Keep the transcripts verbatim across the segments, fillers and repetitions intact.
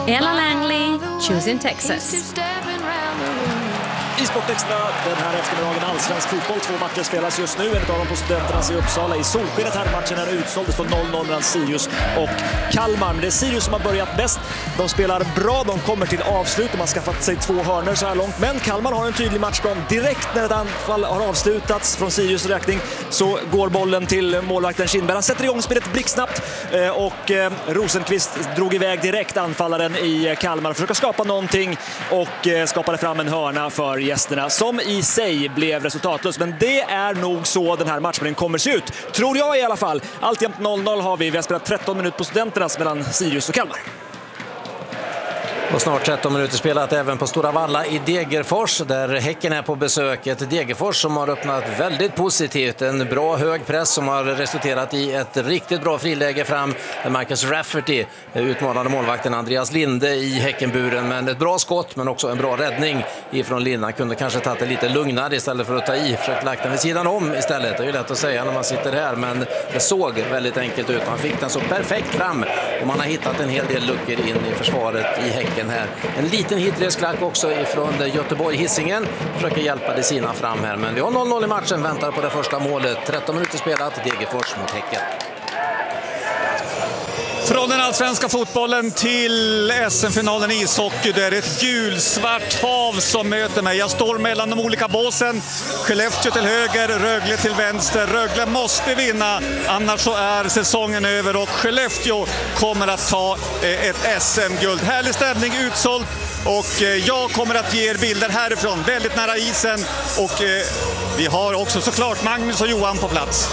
Ella Langley, Choosing Texas. I Sportextra den här eftermiddagen allsvensk fotboll. Två matcher spelas just nu. En av dem på Studenternas i Uppsala. I solskenet här matchen är utsåld. Det står noll noll mellan Sirius och Kalmar. Men det är Sirius som har börjat bäst. De spelar bra. De kommer till avslut. De har skaffat sig två hörnor så här långt. Men Kalmar har en tydlig matchplan. Direkt när ett anfall har avslutats från Sirius räkning så går bollen till målvakten Kindberg. Han sätter igång spelet blixtsnabbt. Och Rosenqvist drog iväg direkt anfallaren i Kalmar. Försöker skapa någonting och skapade fram en hörna för gästerna som i sig blev resultatlös. Men det är nog så den här matchen kommer se ut. Tror jag i alla fall. Alltjämt noll noll har vi. Vi har spelat tretton minuter på Studenternas mellan Sirius och Kalmar. Och snart tretton minuter spelat även på Stora Valla i Degerfors där Häcken är på besök. Ett Degerfors som har öppnat väldigt positivt. En bra hög press som har resulterat i ett riktigt bra friläge fram där Marcus Rafferty utmanade målvakten Andreas Linde i Häckenburen. Men ett bra skott men också en bra räddning ifrån Linde. Han kunde kanske tagit det lite lugnare istället för att ta i. Försökt lagt den vid sidan om istället. Det är ju lätt att säga när man sitter här men det såg väldigt enkelt ut. Han fick den så perfekt fram och man har hittat en hel del luckor in i försvaret i Häcken. Här. En liten hitresklack också ifrån Göteborg-Hisingen. Försöker hjälpa de sina fram här. Men vi har noll noll i matchen. Väntar på det första målet. tretton minuter spelat. Degerfors mot Häcken. Från den allsvenska fotbollen till S M-finalen i ishockey. Det är ett gulsvart hav som möter mig. Jag står mellan de olika båsen. Skellefteå till höger, Rögle till vänster. Rögle måste vinna, annars så är säsongen över. Och Skellefteå kommer att ta ett S M-guld. Härlig stämning, utsålt. Och jag kommer att ge er bilder härifrån, väldigt nära isen. Och vi har också såklart Magnus och Johan på plats.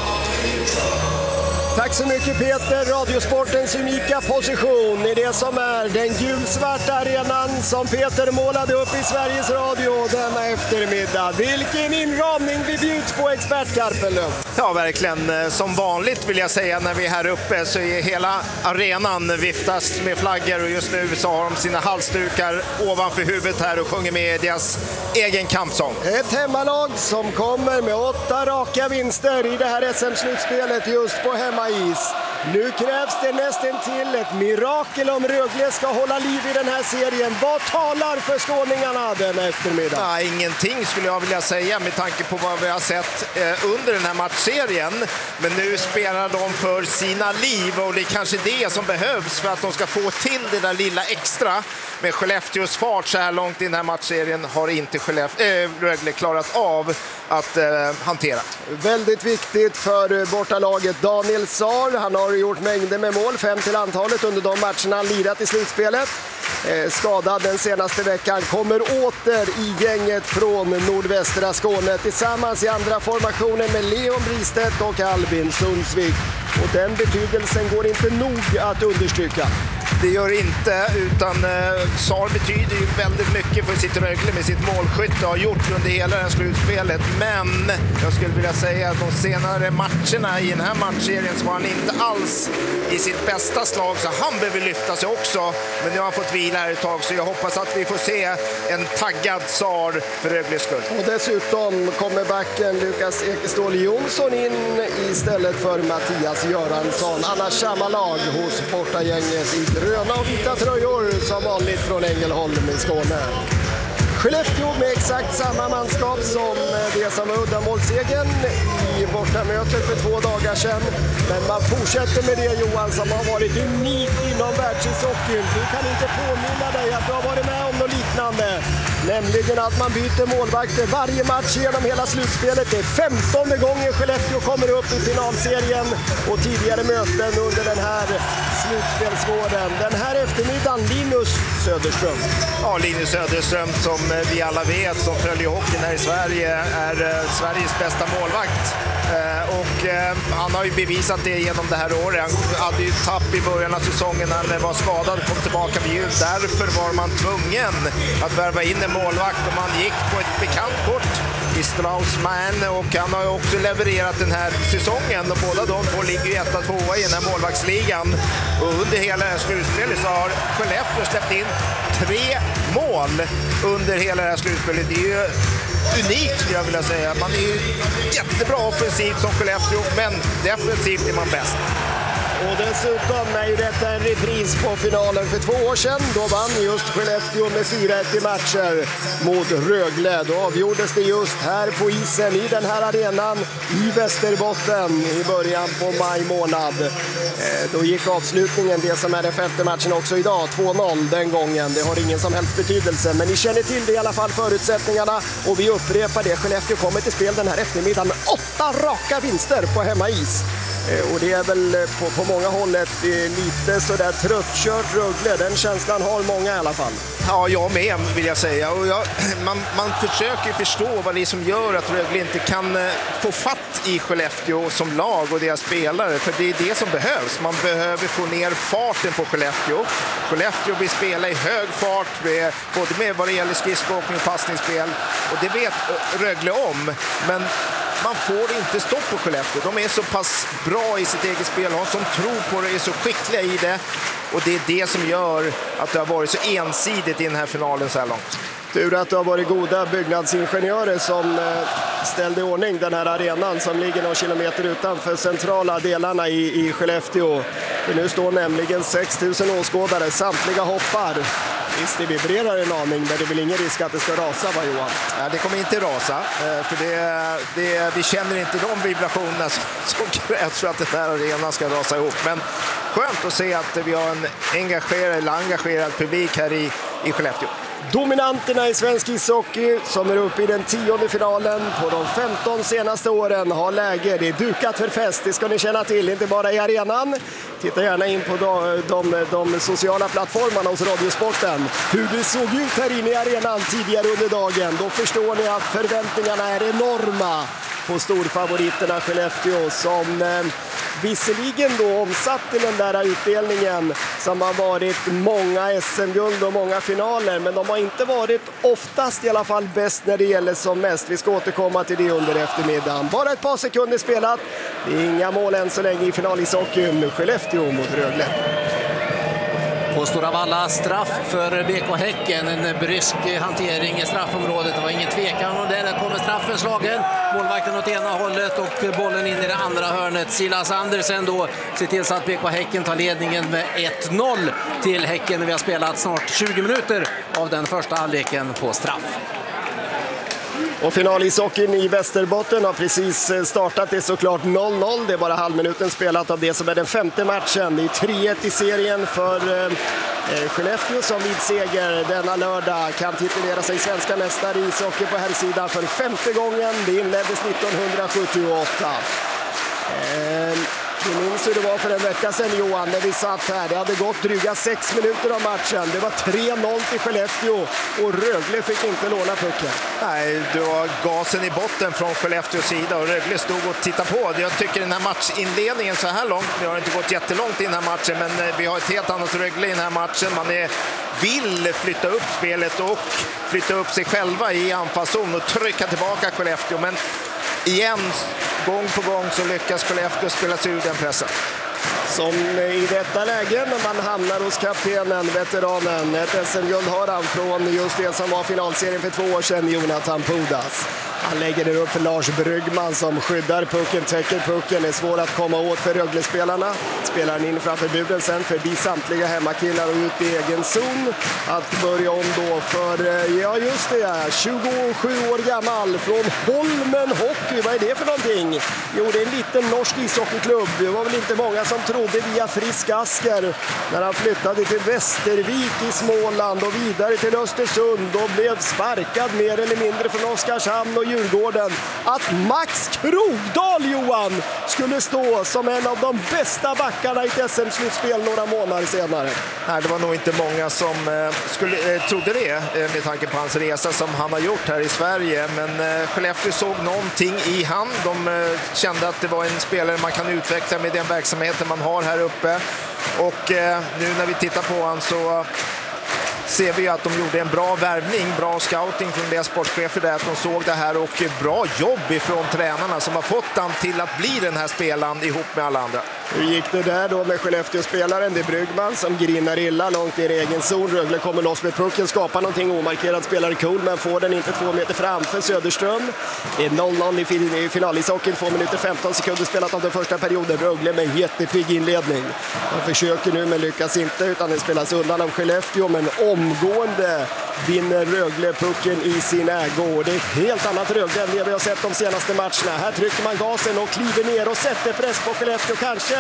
Tack så mycket Peter, Radiosportens unika position i det som är den gulsvarta arenan som Peter målade upp i Sveriges Radio denna eftermiddag. Vilken inramning vi bjuds på, expert Karpelöv. Ja, verkligen. Som vanligt vill jag säga när vi är här uppe så är hela arenan viftas med flaggor och just nu så har de sina halsdukar ovanför huvudet här och sjunger med deras egen kampsång. Ett hemmalag som kommer med åtta raka vinster i det här S M-slutspelet just på hemma is. Nu krävs det nästan till ett mirakel om Rögle ska hålla liv i den här serien. Vad talar för skåningarna den eftermiddag? Ja, ingenting skulle jag vilja säga med tanke på vad vi har sett eh, under den här matchserien. Men nu spelar de för sina liv och det är kanske det som behövs för att de ska få till det där lilla extra. Med Skellefteås fart så här långt i den här matchserien har inte Skellefteå, äh, Rögle klarat av att äh, hantera. Väldigt viktigt för bortalaget Daniel Saar. Han har gjort mängder med mål, fem till antalet under de matcherna han lirat i slutspelet. Eh, skadad den senaste veckan, kommer åter i gänget från nordvästra Skåne tillsammans i andra formationen med Leon Bristedt och Albin Sundsvik. Och den betydelsen går inte nog att understryka. Det gör inte, utan eh, Saar betyder ju väldigt mycket för sitt Rögle med sitt målskytte och har gjort under hela det här slutspelet. Men jag skulle vilja säga att de senare matcherna i den här matchserien så var han inte alls i sitt bästa slag, så han behöver lyfta sig också. Men nu har han fått vila här ett tag, så jag hoppas att vi får se en taggad Saar för Rögles skull. Och dessutom kommer backen Lukas Ekestål Jonsson in istället för Mattias Göransson. Annars samma lag hos bortagänget i gröna och vita tröjor som vanligt från Ängelholm i Skåne. Skellefteå med exakt samma manskap som det som var uddamålssegern i bortamötet för två dagar sedan. Men man fortsätter med det, Johan, som har varit unikt inom världsishockeyn. Du kan inte påminna dig att du har varit med om något liknande. Nämligen att man byter målvakter varje match genom hela slutspelet. Det är femtonde gången Skellefteå kommer upp i finalserien och tidigare möten under den här slutspelsvåren. Den här eftermiddagen Linus Söderström. Ja, Linus Söderström som vi alla vet som följer hockeyn här i Sverige är Sveriges bästa målvakt. Och han har ju bevisat det genom det här året. Han hade ju tapp i början av säsongen när han var skadad och kom tillbaka vid jul. Därför var man tvungen att värva in en målvakt och man gick på ett bekant kort i Straussman, och han har ju också levererat den här säsongen och båda de två ligger ju etta tvåa i den här målvaktsligan. Och under hela det här slutspelet så har Skellefteå släppt in tre mål under hela det här slutspelet. Det är ju unikt skulle jag vilja säga. Man är ju jättebra offensivt som Skellefteå, men defensivt är man bäst. Och dessutom är ju detta en repris på finalen för två år sedan. Då vann just Skellefteå med fyra ett i matcher mot Rögle. Då avgjordes det just här på isen i den här arenan i Västerbotten i början på maj månad. Eh, då gick avslutningen, det som är den femte matchen också idag, två noll den gången. Det har ingen som helst betydelse, men ni känner till det i alla fall, förutsättningarna. Och vi upprepar det, Skellefteå kommer till spel den här eftermiddagen med åtta raka vinster på hemmais. Och det är väl på, på många håll ett lite sådär tröttkört Rögle. Den känslan har många i alla fall. Ja, jag med vill jag säga. Och jag, man, man försöker förstå vad det är som gör att Rögle inte kan få fatt i Skellefteå som lag och deras spelare. För det är det som behövs. Man behöver få ner farten på Skellefteå. Skellefteå vill spela i hög fart, både med vad det gäller skridskoåkning och passningsspel. Och det vet Rögle om. Men man får inte stopp på Skellefteå. De är så pass bra i sitt eget spel. De som tror på det är så skickliga i det. Och det är det som gör att det har varit så ensidigt i den här finalen så här långt. Tur att det har varit goda byggnadsingenjörer som ställde i ordning den här arenan som ligger några kilometer utanför centrala delarna i, i Skellefteå. För nu står nämligen sex tusen åskådare, samtliga hoppar. Visst, det vibrerar en aning, men det är väl ingen risk att det ska rasa, va Johan? Ja, det kommer inte rasa, för det, det, vi känner inte de vibrationerna som, som krävs för att den här arenan ska rasa ihop. Men skönt att se att vi har en engagerad eller engagerad publik här i, i Skellefteå. Dominanterna i svensk ishockey som är uppe i den tionde finalen på de femton senaste åren har läge. Det är dukat för fest, det ska ni känna till, inte bara i arenan. Titta gärna in på de, de, de sociala plattformarna hos Radiosporten. Hur det såg ut här inne i arenan tidigare under dagen. Då förstår ni att förväntningarna är enorma på storfavoriterna Skellefteå som eh, visserligen då omsatt till den där utdelningen som har varit många S M-guld och många finaler, men de har inte varit oftast i alla fall bäst när det gäller som mest. Vi ska återkomma till det under eftermiddagen. Bara ett par sekunder spelat. Det är inga mål än så länge i finalishockeyn. Skellefteå mot Rögle. På Stora Valla straff för B K Häcken, en brysk hantering i straffområdet. Det var ingen tvekan om det. Där kommer straffen slagen. Målvakten åt ena hållet och bollen in i det andra hörnet. Silas Andersen då ser till så att B K Häcken tar ledningen med ett noll till Häcken. Vi har spelat snart tjugo minuter av den första halvleken på straff. Och finalishockeyn i Västerbotten har precis startat. Det är såklart noll noll. Det är bara halvminuten spelat av det som är den femte matchen. Det är tre ett i serien för eh, Skellefteå som vid seger denna lördag kan titulera sig svenska mästare i ishockey på här sidan för femte gången. Det inleddes nittonhundrasjuttioåtta. Eh, Du minns hur det var för en vecka sedan, Johan, när vi satt här. Det hade gått dryga sex minuter av matchen. Det var tre noll till Skellefteå och Rögle fick inte låna pucken. Nej, det var gasen i botten från Skellefteås sida och Rögle stod och tittade på. Jag tycker den här matchinledningen så här långt, vi har inte gått jättelångt i den här matchen, men vi har ett helt annat Rögle i den här matchen. Man är, vill flytta upp spelet och flytta upp sig själva i anfallszon och trycka tillbaka Skellefteå, men igen, gång på gång så lyckas Skellefteå spela sig ur den pressen. Som i detta läge när man hamnar hos kaptenen, veteranen, ett S M-guld har han från just det som var finalserien för två år sedan, Jonathan Pudas. Han lägger det upp för Lars Bryggman som skyddar pucken, täcker pucken, är svår att komma åt för Rögle-spelarna. Spelar han in framför buren sen förbi samtliga hemmakillar och ut i egen zon. Att börja om då för, ja just det, tjugosju år gammal från Holmen Hockey. Vad är det för någonting? Jo, det är en liten norsk ishockeyklubb. Det var väl inte många som trodde via Frisk Asker när han flyttade till Västervik i Småland och vidare till Östersund och blev sparkad mer eller mindre från Oskarshamn och Djurgården. Att Max Krogdahl, Johan, skulle stå som en av de bästa backarna i ett S M-slutspel några månader senare. Nej, det var nog inte många som eh, skulle, eh, trodde det eh, med tanke på hans resa som han har gjort här i Sverige. Men eh, Skellefteå såg någonting i han. De eh, kände att det var en spelare man kan utveckla med den verksamheten man har här uppe. Och eh, nu när vi tittar på han så ser vi ju att de gjorde en bra värvning, bra scouting från deras sportchefer där, att de såg det här, och bra jobb ifrån tränarna som har fått han till att bli den här spelaren ihop med alla andra. Hur gick det där då med Skellefteå-spelaren? Det är Brygman som grinnar illa långt ner i egen zon. Rögle kommer loss med pucken, skapar någonting omarkerad, spelare cool, men får den inte två meter framför Söderström. Det är noll noll i finalishockeyn, två minuter femton sekunder spelat av den första perioden. Rögle med en jättepigg inledning. De försöker nu men lyckas inte, utan det spelas undan av Skellefteå, men omgående vinner Rögle pucken i sin ägo. Det är ett helt annat Rögle än det vi har sett de senaste matcherna. Här trycker man gasen och kliver ner och sätter press på Skellefteå kanske.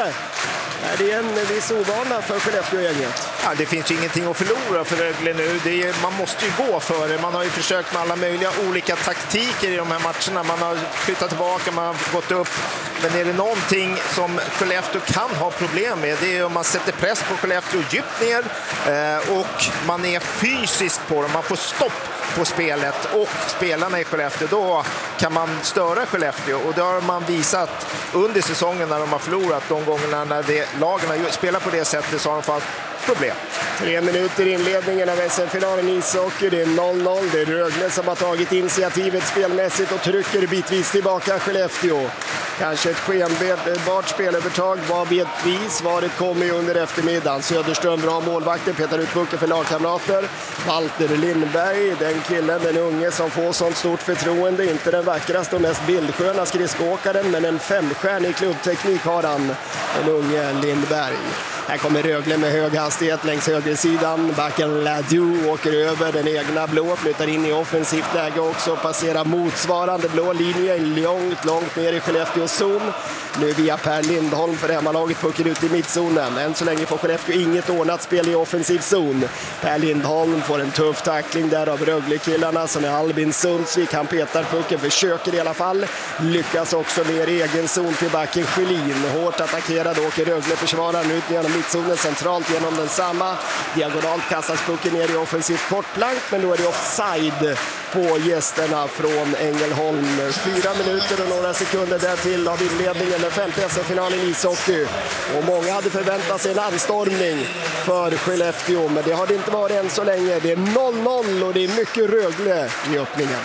Det är en viss ovana för Skellefteå-gänget. Ja, det finns ju ingenting att förlora för Rögle nu. Det är, man måste ju gå för det. Man har ju försökt med alla möjliga olika taktiker i de här matcherna. Man har flyttat tillbaka, man har gått upp. Men är det någonting som Skellefteå kan ha problem med, det är om man sätter press på Skellefteå djupt ner eh, och man är fysisk på dem. Man får stopp på spelet och spelarna i Skellefteå, då kan man störa Skellefteå, och det har man visat under säsongen när de har förlorat. De gångerna när det, lagen spelar på det sättet, så har de fått problem. Tre minuter i inledningen av S M-finalen i ishockey. Det är noll noll. Det är Rögle som har tagit initiativet spelmässigt och trycker bitvis tillbaka Skellefteå. Kanske ett skenbart spelövertag, vad vet vi? Svaret kommer ju under eftermiddagen. Söderström, bra målvakter, petar ut pucken för lagkamrater. Walter Lindberg, den killen, den unge som får sånt stort förtroende. Inte den vackraste och mest bildsköna skridskoåkaren, men en femstjärnig klubbteknik har han, den unge Lindberg. Här kommer Rögle med hög hastighet längs högersidan. Backen Ladou åker över den egna blå, flyttar in i offensivt läge också, passerar motsvarande blå linje långt, långt ner i Skellefteås zon. Nu via Per Lindholm för hemmalaget, pucken ut i mittzonen. Än så länge får Skellefteå inget ordnat spel i offensiv zon. Per Lindholm får en tuff tackling där av Rögle-killarna som är Albin Sundsvik. Han petar pucken, försöker i alla fall. Lyckas också ner i egen zon till backen Sjölin. Hårt attackerad åker Rögle-försvararen ut genom mittzonen, centralt genom den samma. Diagonalt kastas pucken ner i offensivt kortplank, men då är det offside på gästerna från Ängelholm. Fyra minuter och några sekunder där till av inledningen, den femte S M-finalen i ishockey. Och många hade förväntat sig en anstormning för Skellefteå, men det har det inte varit än så länge. Det är noll noll och det är mycket Rögle i öppningen.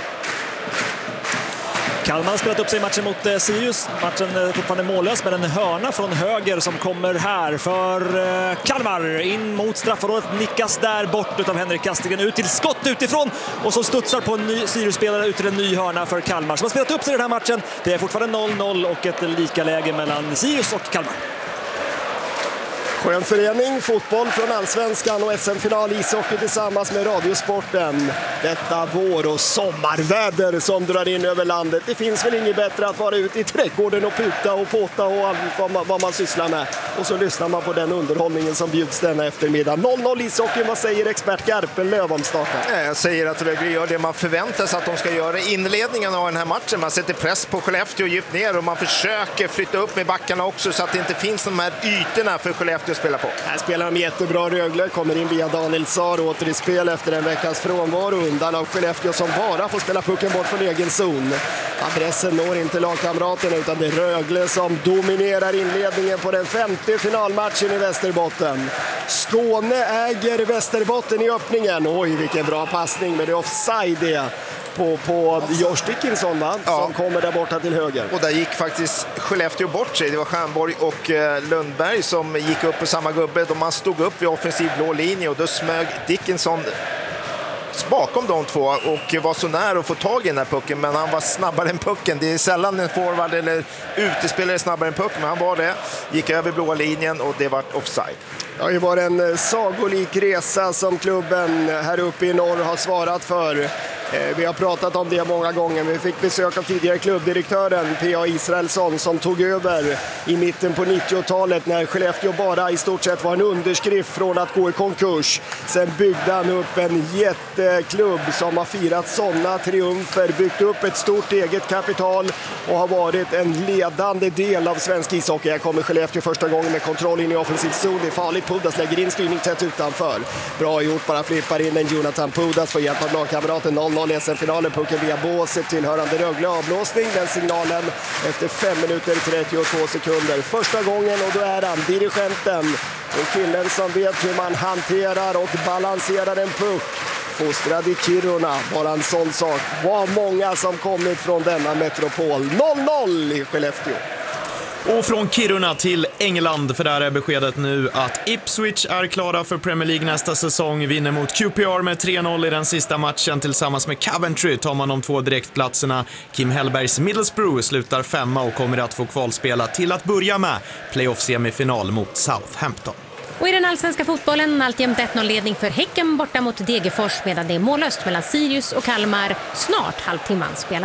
Kalmar har spelat upp sig i matchen mot eh, Sirius. Matchen är fortfarande mållös med en hörna från höger som kommer här för eh, Kalmar. In mot straffområdet, nickas där bort av Henrik Kastingen, ut till skott utifrån och så studsar på en ny Sirius-spelare ut till en ny hörna för Kalmar som har spelat upp sig i den här matchen. Det är fortfarande noll noll och ett lika läge mellan Sirius och Kalmar. Skön förening, fotboll från Allsvenskan och S M-final ishockey tillsammans med Radiosporten. Detta vår- och sommarväder som drar in över landet. Det finns väl inget bättre att vara ute i trädgården och puta och påta och allt vad man, vad man sysslar med. Och så lyssnar man på den underhållningen som bjuds denna eftermiddag. noll noll ishockey, vad säger expert Garpenlöv om starten? Jag säger att Rögle gör det man förväntar sig att de ska göra i inledningen av den här matchen. Man sätter press på Skellefteå djupt ner och man försöker flytta upp med backarna också så att det inte finns de här ytorna för Skellefteå att spela på. Här spelar de jättebra. Rögle kommer in via Daniel Saar åter i spel efter en veckas frånvaro undan av Skellefteå som bara får spela pucken bort från egen zon. Adressen når inte lagkamraterna utan det är Rögle som dominerar inledningen på den femte finalmatchen i Västerbotten. Skåne äger Västerbotten i öppningen. Oj, vilken bra passning, men det är offside det. På, på Josh Dickinson, va? Ja. Som kommer där borta till höger. Och där gick faktiskt Skellefteå bort sig. Det var Stjernborg och eh, Lundberg som gick upp på samma gubbe. De man stod upp vid offensiv blå linje och då smög Dickinson bakom de två och var så nära att få tag i den här pucken, men han var snabbare än pucken. Det är sällan en forward eller utespelare snabbare än pucken, men han var det. Gick över blåa linjen och det var offside. Det har ju varit en sagolik resa som klubben här uppe i norr har svarat för. Vi har pratat om det många gånger. Vi fick besök av tidigare klubbdirektören P A Israelsson som tog över i mitten på nittiotalet när Skellefteå bara i stort sett var en underskrift från att gå i konkurs. Sen byggde han upp en jätteklubb som har firat sådana triumfer, byggt upp ett stort eget kapital och har varit en ledande del av svensk ishockey. Här kommer Skellefteå första gången med kontroll in i offensiv zon. Det är farligt. Pudas lägger in styrning tätt utanför. Bra gjort, bara flippar in en Jonathan Pudas för hjälp av lagkamraten. noll noll noll i S M-finalen. Pucken via båset tillhörande Rögle, avblåsning. Den signalen efter fem minuter trettiotvå sekunder. Första gången, och då är han dirigenten. Och killen som vet hur man hanterar och balanserar en puck. Fostrad i Kiruna, bara en sån sak. Vad många som kommit från denna metropol. noll noll i Skellefteå. Och från Kiruna till England, för där är beskedet nu att Ipswich är klara för Premier League nästa säsong. Vinner mot Q P R med tre noll i den sista matchen. Tillsammans med Coventry tar man de två direktplatserna. Kim Hellbergs Middlesbrough slutar femma och kommer att få kvalspela till att börja med playoff-semifinal mot Southampton. Och i den allsvenska fotbollen alltjämt ett noll-ledning för Häcken borta mot Degerfors, medan det är mållöst mellan Sirius och Kalmar. Snart halvtimman spelat.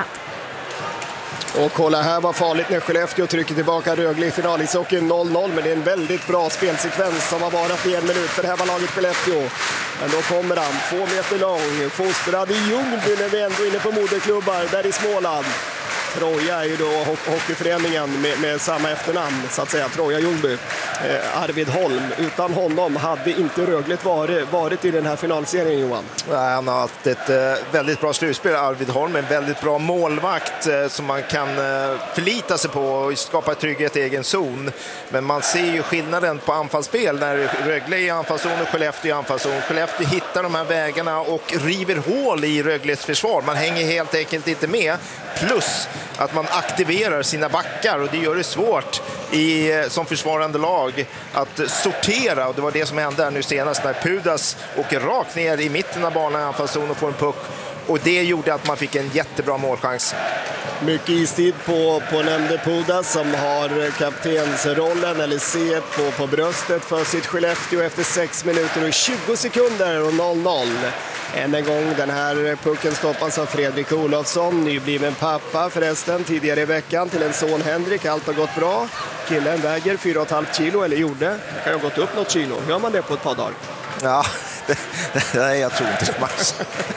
Och kolla här vad farligt när Skellefteå trycker tillbaka Rögle i finalishockeyn noll noll, men det är en väldigt bra spelsekvens som har varit i en minut för det här var laget Skellefteå. Men då kommer han, två meter lång, fostrad i Ljungby när vi ändå är inne på moderklubbar där i Småland. Troja är ju då ho- hockeyföreningen med, med samma efternamn så att säga, Troja Ljungby. Eh, Arvid Holm, utan honom hade inte Rögle varit, varit i den här finalserien, Johan. Nej, han har haft ett eh, väldigt bra slutspel, Arvid Holm, en väldigt bra målvakt eh, som man kan eh, förlita sig på och skapa trygghet i egen zon. Men man ser ju skillnaden på anfallsspel när Rögle är i anfallszon och Skellefteå i anfallszon. Skellefteå hittar de här vägarna och river hål i Rögles försvar. Man hänger helt enkelt inte med, plus att man aktiverar sina backar, och det gör det svårt i, som försvarande lag att sortera, och det var det som hände nu senast när Pudas åker rakt ner i mitten av banan i anfallszon och får en puck, och det gjorde att man fick en jättebra målchans. Mycket istid på, på nämnde Pudas som har kaptensrollen eller C på, på bröstet för sitt Skellefteå efter sex minuter och tjugo sekunder och noll noll. Än en gång den här pucken stoppas av Fredrik Olofsson, nybliven pappa förresten tidigare i veckan till en son Henrik. Allt har gått bra. Killen väger fyra komma fem kilo, eller gjorde. Det kan ha gått upp något kilo. Gör man det på ett par dagar? Ja, det, nej, jag tror inte det, Max.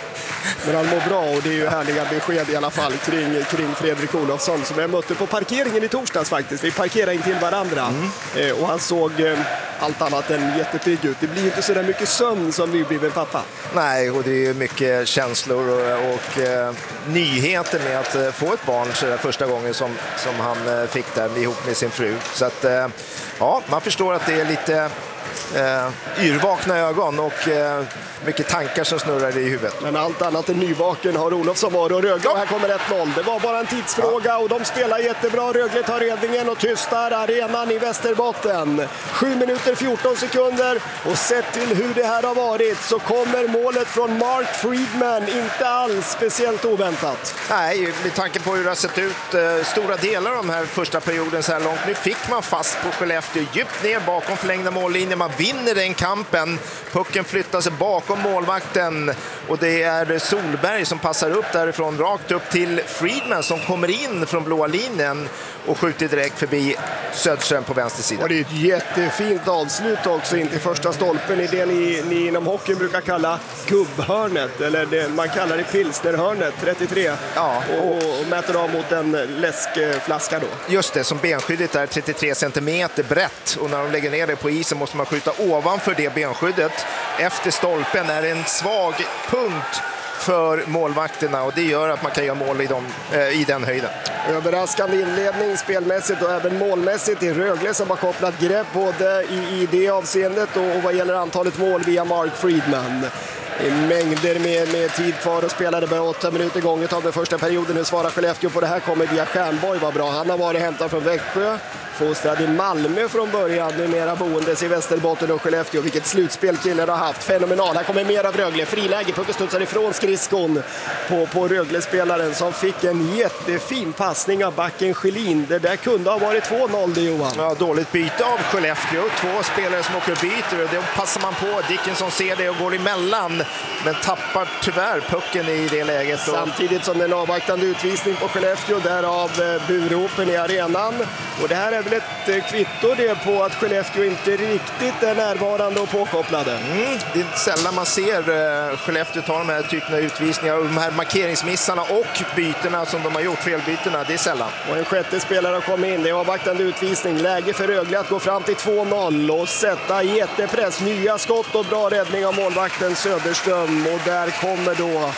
Men han mår bra, och det är ju härliga besked i alla fall kring, kring Fredrik Olofsson som jag mötte på parkeringen i torsdags faktiskt. Vi parkerade in till varandra mm. eh, och han såg eh, allt annat än jättepigg ut. Det blir inte så där mycket sömn som vi blir pappa. Nej, och det är mycket känslor och, och eh, nyheter med att eh, få ett barn så där första gången som, som han eh, fick där ihop med sin fru. Så att eh, ja, man förstår att det är lite eh, yrvakna ögon och eh, mycket tankar som snurrar i huvudet. Men allt annat än nyvaken har Olofsson varit, och Rögle, här kommer ett noll. Det var bara en tidsfråga, och de spelar jättebra. Rögle tar ledningen och tystar arenan i Västerbotten. sju minuter fjorton sekunder, och sett till hur det här har varit så kommer målet från Mark Friedman inte alls speciellt oväntat. Nej, med tanke på hur det har sett ut eh, stora delar av den här första perioden så här långt. Nu fick man fast på Skellefteå djupt ner bakom förlängda mållinjen. Man vinner den kampen. Pucken flyttar sig bakom målvakten, och det är Solberg som passar upp därifrån rakt upp till Friedman som kommer in från blåa linjen och skjuter direkt förbi Söderström på vänster sida. Och det är ett jättefint avslut också in till första stolpen i det ni, ni inom hockeyn brukar kalla gubbhörnet, eller det, man kallar det pilsnerhörnet, trettiotre, ja, och, och mäter av mot en läskflaska då. Just det, som benskyddet är trettiotre centimeter brett, och när de lägger ner det på isen måste man skjuta ovanför det benskyddet. Efter stolpen är det en svag punkt för målvakterna, och det gör att man kan göra mål i, dem, eh, i den höjden. Överraskande inledning spelmässigt och även målmässigt i Rögle som har kopplat grepp både i, i det avseendet och, och vad gäller antalet mål via Mark Friedman. Mängder med, med tid kvar och spelade bara åtta minuter gånget av den första perioden. Nu svarar Skellefteå på det här, kommer via Stjärnborg, var bra. Han har varit hämtad från Växjö, fostrad i Malmö från början, numera boendes i Västerbotten och Skellefteå. Vilket slutspel killen har haft, fenomenal. Här kommer mer av Rögle, friläge, pucken studsar ifrån skridskon på, på Rögle-spelaren som fick en jättefin passning av backen Schelin. Det där kunde ha varit två noll det, Johan. Ja, dåligt byte av Skellefteå, två spelare som åker och byter, och då passar man på. Dickinson ser det och går emellan, men tappar tyvärr pucken i det läget. Samtidigt som en avvaktande utvisning på Skellefteå, därav burropen i arenan. Och det här är väl ett kvitto det på att Skellefteå inte riktigt är närvarande och påkopplade. Mm, det är sällan man ser uh, Skellefteå ta de här typerna av utvisningar, och de här markeringsmissarna och byterna som de har gjort, felbyterna, det är sällan. Och en sjätte spelare har kommit in, det är avvaktande utvisning. Läge för Rögle att gå fram till två noll och sätta jättepress. Nya skott och bra räddning av målvakten Söderström, och där kommer då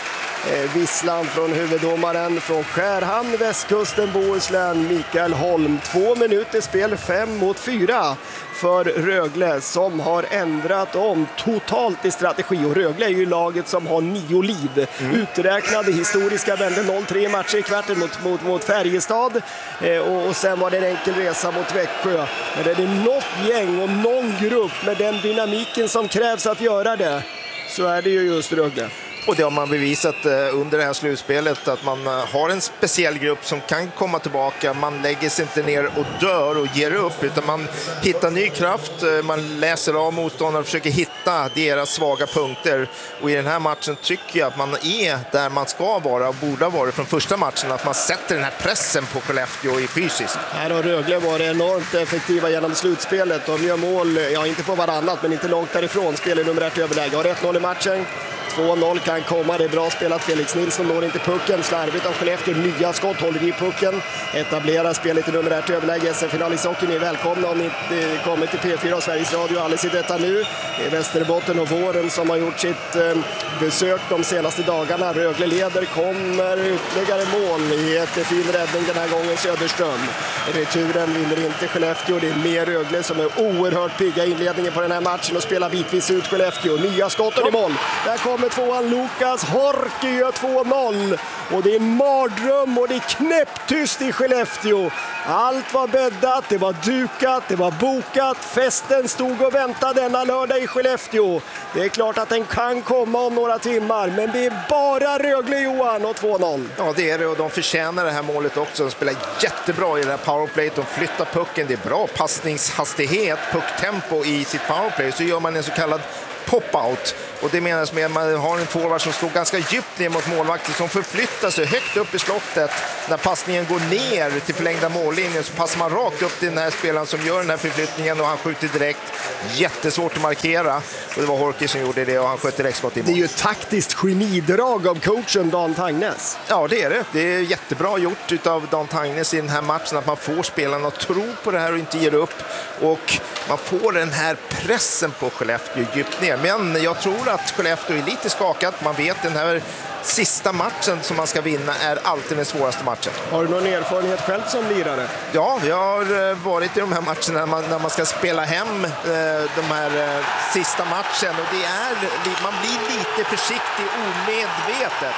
Eh, visslan från huvuddomaren från Skärhamn, västkusten, Bohuslän, Mikael Holm. Två minuter spel, fem mot fyra för Rögle som har ändrat om totalt i strategi. Och Rögle är ju laget som har nio liv. Mm. Uträknade historiska vände noll tre matcher i kvarten mot, mot, mot Färjestad. Eh, och, och sen var det en enkel resa mot Växjö. Men det är något gäng och någon grupp med den dynamiken som krävs att göra det, så är det ju just Rögle. Och det har man bevisat under det här slutspelet, att man har en speciell grupp som kan komma tillbaka. Man lägger sig inte ner och dör och ger upp, utan man hittar ny kraft. Man läser av motståndare och försöker hitta deras svaga punkter. Och i den här matchen tycker jag att man är där man ska vara och borde ha varit från första matchen. Att man sätter den här pressen på Skellefteå i fysiskt. Här har Rögle varit enormt effektiva genom slutspelet. De gör mål, ja inte på varannat men inte långt därifrån. Spelar nummer ett överläge. Har ett noll i matchen. två noll kan komma, det är bra spelat. Felix Nilsson når inte pucken, slarvigt av Skellefteå, nya skott, håller i pucken, etablerar spelet i nummer ett överläge. S M-final i socken är välkomna om ni inte kommer till P fyra och Sveriges Radio alldeles i detta nu. Det är Västerbotten och Våren som har gjort sitt eh, besök de senaste dagarna. Rögle leder, kommer ytterligare mål i ett fin räddning den här gången, Söderström. Returen vinner inte Skellefteå, det är mer Rögle som är oerhört pigga i inledningen på den här matchen och spelar bitvis ut Skellefteå. Nya skotten i mål, där kommer tvåan Lukas Horki gör två noll och det är en mardröm och det är knäpptyst i Skellefteå. Allt var bäddat, det var dukat, det var bokat, festen stod och väntade denna lördag i Skellefteå. Det är klart att den kan komma om några timmar, men det är bara Rögle, Johan, och två noll. Ja, det är det, och de förtjänar det här målet också. De spelar jättebra i det här powerplay, de flyttar pucken, det är bra passningshastighet, pucktempo i sitt powerplay, så gör man en så kallad pop-out. Och det menas med att man har en forward som står ganska djupt ner mot målvakten som förflyttar sig högt upp i slottet. När passningen går ner till förlängda mållinjen så passar man rakt upp till den här spelaren som gör den här förflyttningen och han skjuter direkt. Jättesvårt att markera. Och det var Horki som gjorde det och han sköt direkt skott i mål. Det är ju ett taktiskt genidrag av coachen Dan Tangnes. Ja, det är det. Det är jättebra gjort av Dan Tangnes i den här matchen att man får spelarna att tro på det här och inte ger upp. Och man får den här pressen på Skellefteå djupt ner. Men jag tror att Skellefteå är lite skakat. Man vet den här sista matchen som man ska vinna är alltid den svåraste matchen. Har du någon erfarenhet själv som lirare? Ja, jag har varit i de här matcherna när man, när man ska spela hem eh, de här eh, sista matchen. Och det är, man blir lite försiktig omedvetet.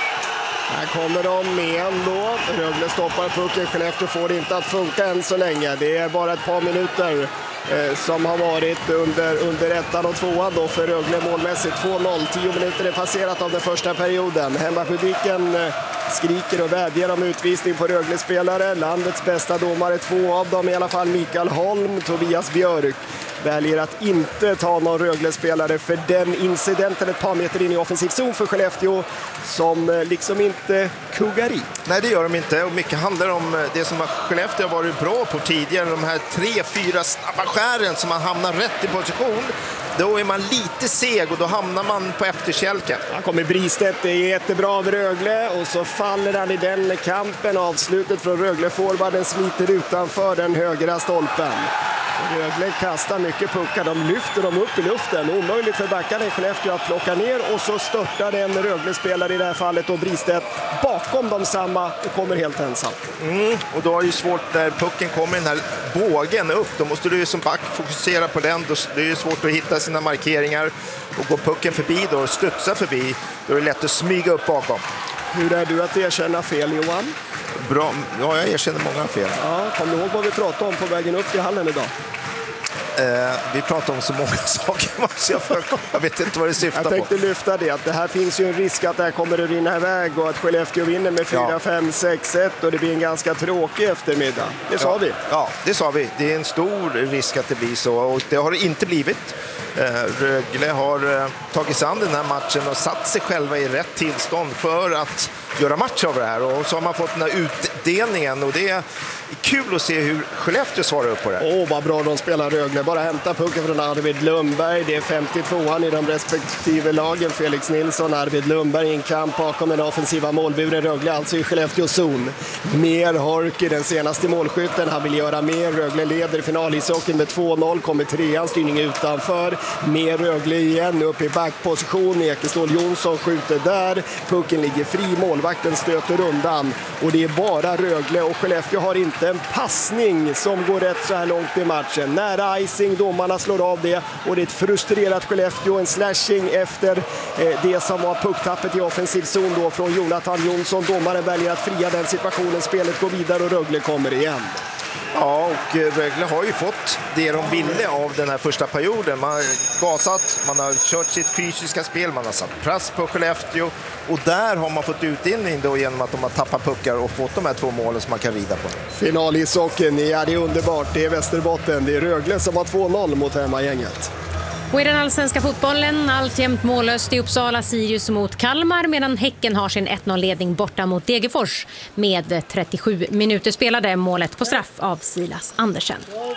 Här kommer de med ändå. Rögle stoppar pucken. Skellefteå får det inte att funka än så länge. Det är bara ett par minuter eh, som har varit under, under ettan och tvåan då för Rögle målmässigt. två noll. Tio minuter är passerat av den första perioden. Hemmapubliken eh, skriker och vädjar om utvisning på Rögle-spelare. Landets bästa domare, två av dem i alla fall, Mikael Holm, Tobias Björk, väljer att inte ta någon Rögle-spelare för den incidenten ett par meter in i offensiv zon för Skellefteå som liksom inte kuggar i. Nej, det gör de inte, och mycket handlar om det som Skellefteå har varit bra på tidigare, de här tre, fyra snabba skären som man hamnar rätt i position. Då är man lite seg och då hamnar man på efterkälken. Han kommer Bristedt, det är jättebra av Rögle och så faller han i den kampen. Avslutet från Rögle-forwarden sliter utanför den högra stolpen. Rögle kastar mycket puckar, de lyfter dem upp i luften. Omöjligt för backarna i Skellefteå att plocka ner och så störtar en Rögle-spelare i det här fallet och Bristedt bakom dem samma och kommer helt ensam. Mm, och då är det ju svårt när pucken kommer den här bågen upp. Då måste du ju som back fokusera på den. Då är det ju svårt att hitta sina markeringar och gå pucken förbi då och studsa förbi. Då är det lätt att smyga upp bakom. Hur är du att erkänna fel, Johan? Bra. Ja, jag erkänner många fel. Ja, kom du ihåg vad vi pratade om på vägen upp till hallen idag? Eh, vi pratar om så många saker. Jag, för, jag vet inte vad det syftar på. Jag tänkte lyfta det, att det här finns ju en risk att det här kommer att rinna iväg och att Skellefteå vinner med fyra fem sex ett och det blir en ganska tråkig eftermiddag. Det sa ja. vi. Ja, det sa vi. Det är en stor risk att det blir så och det har det inte blivit. Rögle har tagit sig an den här matchen och satt sig själva i rätt tillstånd för att göra match av det här, och så har man fått den här utdelningen och det kul att se hur Skellefteå svarar upp på det. Åh, vad bra de spelar Rögle. Bara hämta pucken från Arvid Lundberg. Det är femtiotvåan i de respektive lagen. Felix Nilsson, Arvid Lundberg i en kamp bakom den offensiva målburen. Rögle alltså i Skellefteås zon. Mer Horky, den senaste målskytten. Han vill göra mer. Rögle leder finalishockeyn med två noll. Kommer trean, styrning utanför. Mer Rögle igen, upp i backposition. Ekestål Jonsson skjuter där. Pucken ligger fri. Målvakten stöter undan. Och det är bara Rögle, och Skellefteå har inte en passning som går rätt så här långt i matchen. Nära icing, domarna slår av det, och det är ett frustrerat Skellefteå. En slashing efter eh, det som var pucktappet i offensiv zon då från Jonathan Jonsson. Domaren väljer att fria den situationen. Spelet går vidare och Rögle kommer igen. Ja, och Rögle har ju fått det de ville av den här första perioden. Man har gasat, man har kört sitt fysiska spel, man har satt press på Skellefteå, och där har man fått utdelning då genom att de har tappat puckar och fått de här två målen som man kan rida på. Finalishockeyn, ja, det är underbart. Det är Västerbotten, det är Rögle som har två noll mot hemmagänget. Och i den allsvenska fotbollen alltjämt mållöst i Uppsala, Sirius mot Kalmar, medan Häcken har sin ett noll-ledning borta mot Degerfors med trettiosju minuter spelade. Målet på straff av Silas Andersen.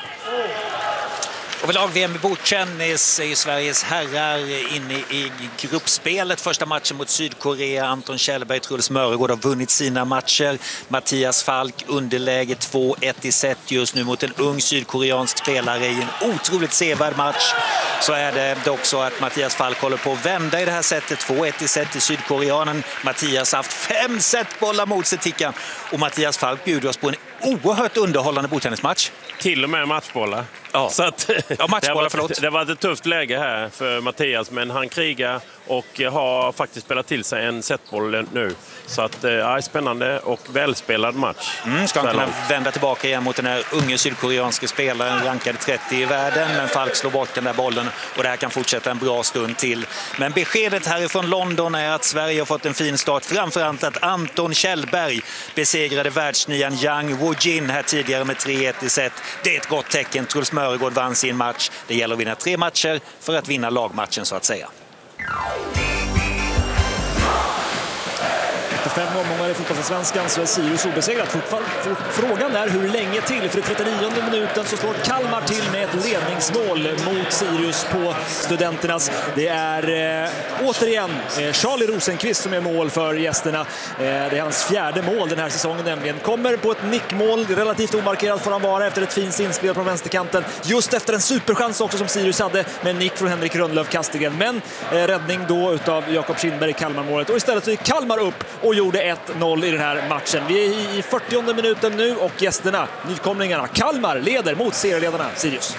Och vid lag-V M i bordtennis är ju Sveriges herrar inne i gruppspelet. Första matchen mot Sydkorea. Anton Kjellberg, Truls Mörgård har vunnit sina matcher. Mattias Falk underläge två ett i set just nu mot en ung sydkoreansk spelare i en otroligt sevärd match. Så är det dock så att Mattias Falk håller på att vända i det här sättet. två ett i set till sydkoreanen. Mattias har haft fem setbollar mot sig, Tickan. Och Mattias Falk bjuder oss på en oerhört underhållande bordtennismatch. Till och med matchbollar. Ja, så att, ja matchbollar, förlåt. Det var ett tufft läge här för Mattias, men han krigar och har faktiskt spelat till sig en setboll nu. Så att, ja, spännande och välspelad match. Mm, ska han kunna vända tillbaka igen mot den här unge sydkoreanska spelaren, rankade trettio i världen, men Falk slår bort den där bollen och det här kan fortsätta en bra stund till. Men beskedet härifrån London är att Sverige har fått en fin start, framförallt att Anton Kjellberg besegrade världsnian Yang Woo-jin här tidigare med tre ett i set. Det är ett gott tecken. Truls Mörgård vann sin match. Det gäller att vinna tre matcher för att vinna lagmatchen, så att säga. Efter fem omgångar i fotbollsvenskan så är Sirius obesegrat. Frågan är hur länge till. För i trettionionde minuten så slår Kalmar till med ett ledningsmål mot Sirius på Studenternas. Det är eh, återigen eh, Charlie Rosenqvist som är mål för gästerna. Eh, det är hans fjärde mål den här säsongen nämligen. Kommer på ett nickmål, relativt omarkerat får han vara efter ett fint inspel på vänsterkanten. Just efter en superchans också som Sirius hade med nick från Henrik Rönnlöf Kastigen. Men eh, räddning då utav Jakob Kindberg i Kalmar-målet. Och istället så är Kalmar upp och gjorde ett noll i den här matchen. Vi är i fyrtionde minuten nu och gästerna, nykomlingarna, Kalmar leder mot serieledarna Sirius.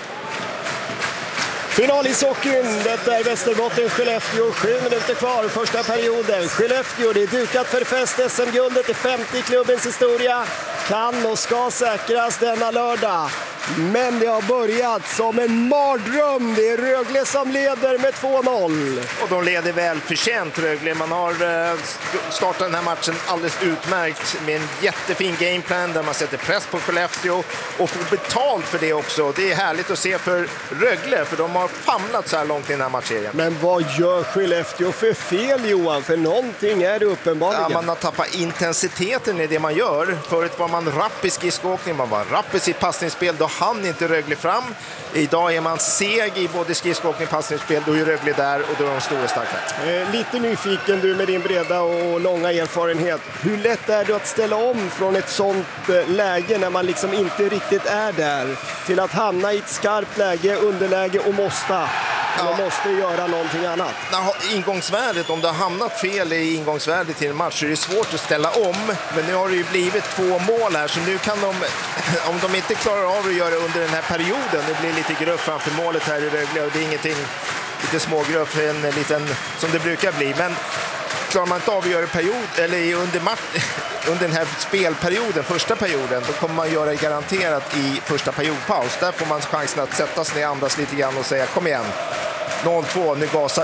Finalishockeyn, detta är Västerbotten, Skellefteå, sju minuter kvar, första perioden. Skellefteå, det är dukat för fest. S M-guldet är femtio i klubbens historia. Kan och ska säkras denna lördag. Men det har börjat som en mardröm. Det är Rögle som leder med två noll. Och de leder väl förtjänt, Rögle. Man har startat den här matchen alldeles utmärkt med en jättefin gameplan där man sätter press på Skellefteå och får betalt för det också. Det är härligt att se för Rögle, för de har famlat så här långt i den här matchserien. Men vad gör Skellefteå för fel, Johan? För någonting är det uppenbarligen. Ja, man har tappat intensiteten i det man gör. Förut var man rapp i skridskoåkning, man var rapp i sitt passningsspel. Då hann inte Rögle fram. Idag är man seg i både skridskoåkning och passningsspel. Då är Rögle där och då är de stora starka. Eh, lite nyfiken du med din breda och långa erfarenhet. Hur lätt är det att ställa om från ett sånt eh, läge när man liksom inte riktigt är där till att hamna i ett skarpt läge, underläge och måste? Man ja. måste göra någonting annat. Ingångsvärdet, om du har hamnat fel i ingångsvärdet till en match så är det svårt att ställa om. Men nu har det ju blivit två mål här, så nu kan de, om de inte klarar av att göra under den här perioden, det blir lite gruff framför målet här i Rögle och det är ingenting, lite smågruff, en liten som det brukar bli. Men klarar man inte av att göra period, eller under, match, under den här spelperioden, första perioden, då kommer man göra det garanterat i första periodpaus. Där får man chansen att sätta sig ner, andas lite grann och säga kom igen. noll två, nu gasar vi.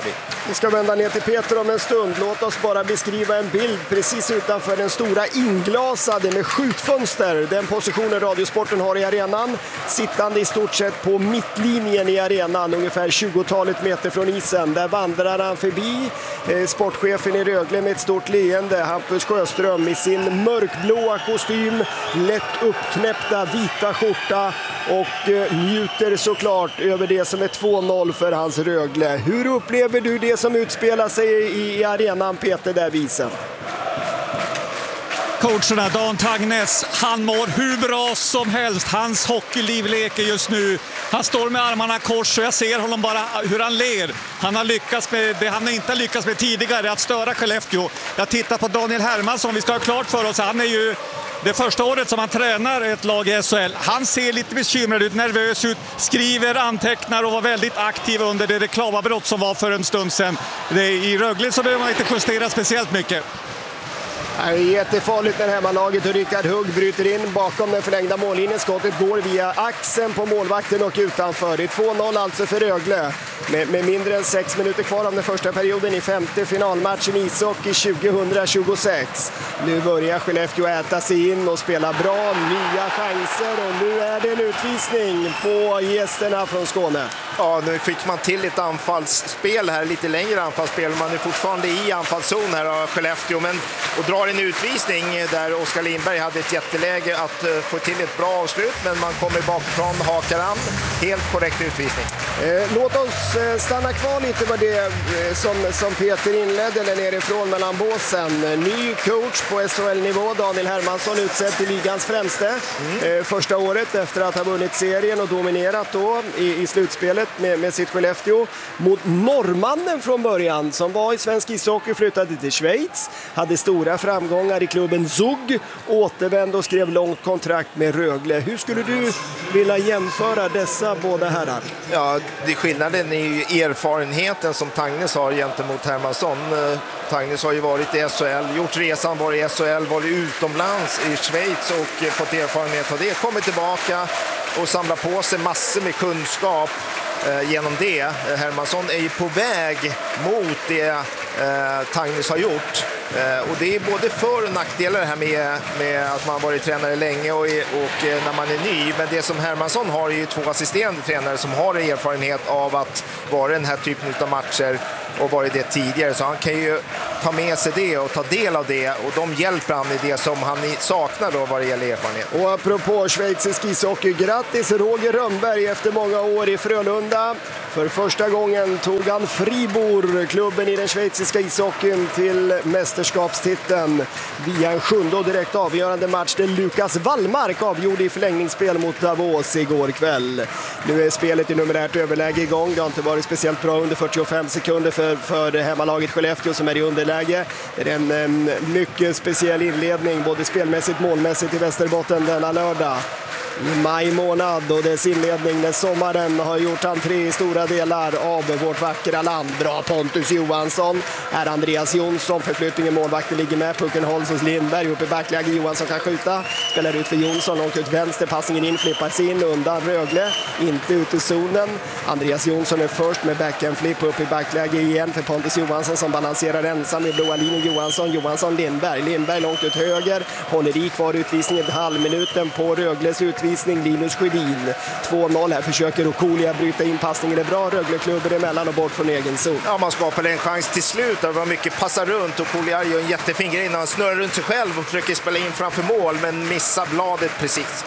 Vi ska vända ner till Peter om en stund. Låt oss bara beskriva en bild precis utanför den stora inglasade med skjutfönster. Den positionen Radiosporten har i arenan. Sittande i stort sett på mittlinjen i arenan, ungefär tjugotalet meter från isen. Där vandrar han förbi eh, sportchefen i Rögle med ett stort leende. Hampus Sjöström i sin mörkblåa kostym, lätt uppknäppta vita skjorta och eh, njuter såklart över det som är två noll för hans Rögle. Hur upplever du det som utspelar sig i, i arenan, Peter, där visen? Coacherna, Dan Tagnes, han mår hur bra som helst. Hans hockeyliv leker just nu. Han står med armarna kors och jag ser honom bara hur han ler. Han har lyckats med det han inte har lyckats med tidigare, att störa Skellefteå. Jag tittar på Daniel Hermansson, vi ska ha klart för oss. Han är ju det första året som han tränar ett lag i S H L. Han ser lite bekymrad ut, nervös ut, skriver, antecknar och var väldigt aktiv under det reklamavbrott som var för en stund sedan. Det är, i Rögle så behöver man inte justera speciellt mycket. Det är jättefarligt när hemmalaget och Rickard Hugg bryter in bakom den förlängda mållinjen. Skottet går via axeln på målvakten och utanför. Det är två noll alltså för Rögle. Med, med mindre än sex minuter kvar av den första perioden i femte finalmatchen i ishockey tjugohundratjugosex. Nu börjar Skellefteå äta sig in och spela bra, nya chanser och nu är det en utvisning på gästerna från Skåne. Ja, nu fick man till ett anfallsspel här, lite längre anfallsspel. Man är fortfarande i anfallszon här av Skellefteå, men och drar en utvisning där Oskar Lindberg hade ett jätteläge att uh, få till ett bra avslut, men man kommer bakifrån, hakar an. Helt korrekt utvisning. Eh, låt oss eh, stanna kvar lite på det eh, som, som Peter inledde där nerifrån mellan båsen. Ny coach på S H L-nivå, Daniel Hermansson, utsedd till ligans främste. Mm. Eh, första året efter att ha vunnit serien och dominerat då i, i slutspelet med, med sitt Skellefteå mot norrmannen från början som var i svensk ishockey, flyttade till Schweiz, hade stora framgångar i klubben Zug, återvände och skrev långt kontrakt med Rögle. Hur skulle du vilja jämföra dessa båda herrar? Ja, det skillnaden är ju erfarenheten som Tagnes har gentemot Hermansson. Tagnes har ju varit i S H L, gjort resan, varit i S H L, varit utomlands i Schweiz och fått erfarenhet av det. Kommer tillbaka och samlar på sig massor med kunskap eh, genom det. Hermansson är ju på väg mot det eh, Tagnes har gjort. Uh, och det är både för- och nackdelar här med, med att man varit tränare länge och, är, och uh, när man är ny. Men det som Hermansson har är ju två assisterande tränare som har erfarenhet av att vara den här typen av matcher och varit det tidigare. Så han kan ju ta med sig det och ta del av det och de hjälper han i det som han saknar då vad det gäller erfarenhet. Och apropå schweizisk ishockey, grattis Roger Rönnberg efter många år i Frölunda. För första gången tog han Fribourg, klubben i den schweiziska ishockeyn, till mästerskapstiteln via en sjunde och direkt avgörande match där Lukas Wallmark avgjorde i förlängningsspel mot Davos igår kväll. Nu är spelet i numerärt överläge igång. Det har inte varit speciellt bra under fyrtiofem sekunder för, för hemmalaget Skellefteå som är i underläge. Det är en, en mycket speciell inledning både spelmässigt målmässigt i Västerbotten denna lördag. I maj månad och dess inledning när sommaren har gjort entré i stora delar av vårt vackra land. Bra Pontus Johansson, är Andreas Jonsson, förflyttningen målvakten ligger med, pucken hålls hos Lindberg, uppe i backläge, Johansson kan skjuta, spelar ut för Jonsson, långt ut vänster, passningen in, flippas in, undan Rögle, inte ut i zonen. Andreas Jonsson är först med backhand-flip upp i backläge igen för Pontus Johansson som balanserar ensam i blåa linjen. Johansson, Johansson, Lindberg, Lindberg långt ut höger, håller i kvar utvisningen ett halvminuten på Rögles utvisning. Linus Sjödin, två noll här, försöker Okolia bryta in passningen, är bra, Rögle-klubben emellan och bort från egen zon. Ja, man skapade en chans till slut, det var mycket passa runt och Okolia gör en jättefin grej när han snurrar runt sig själv och försöker spela in framför mål men missar bladet precis.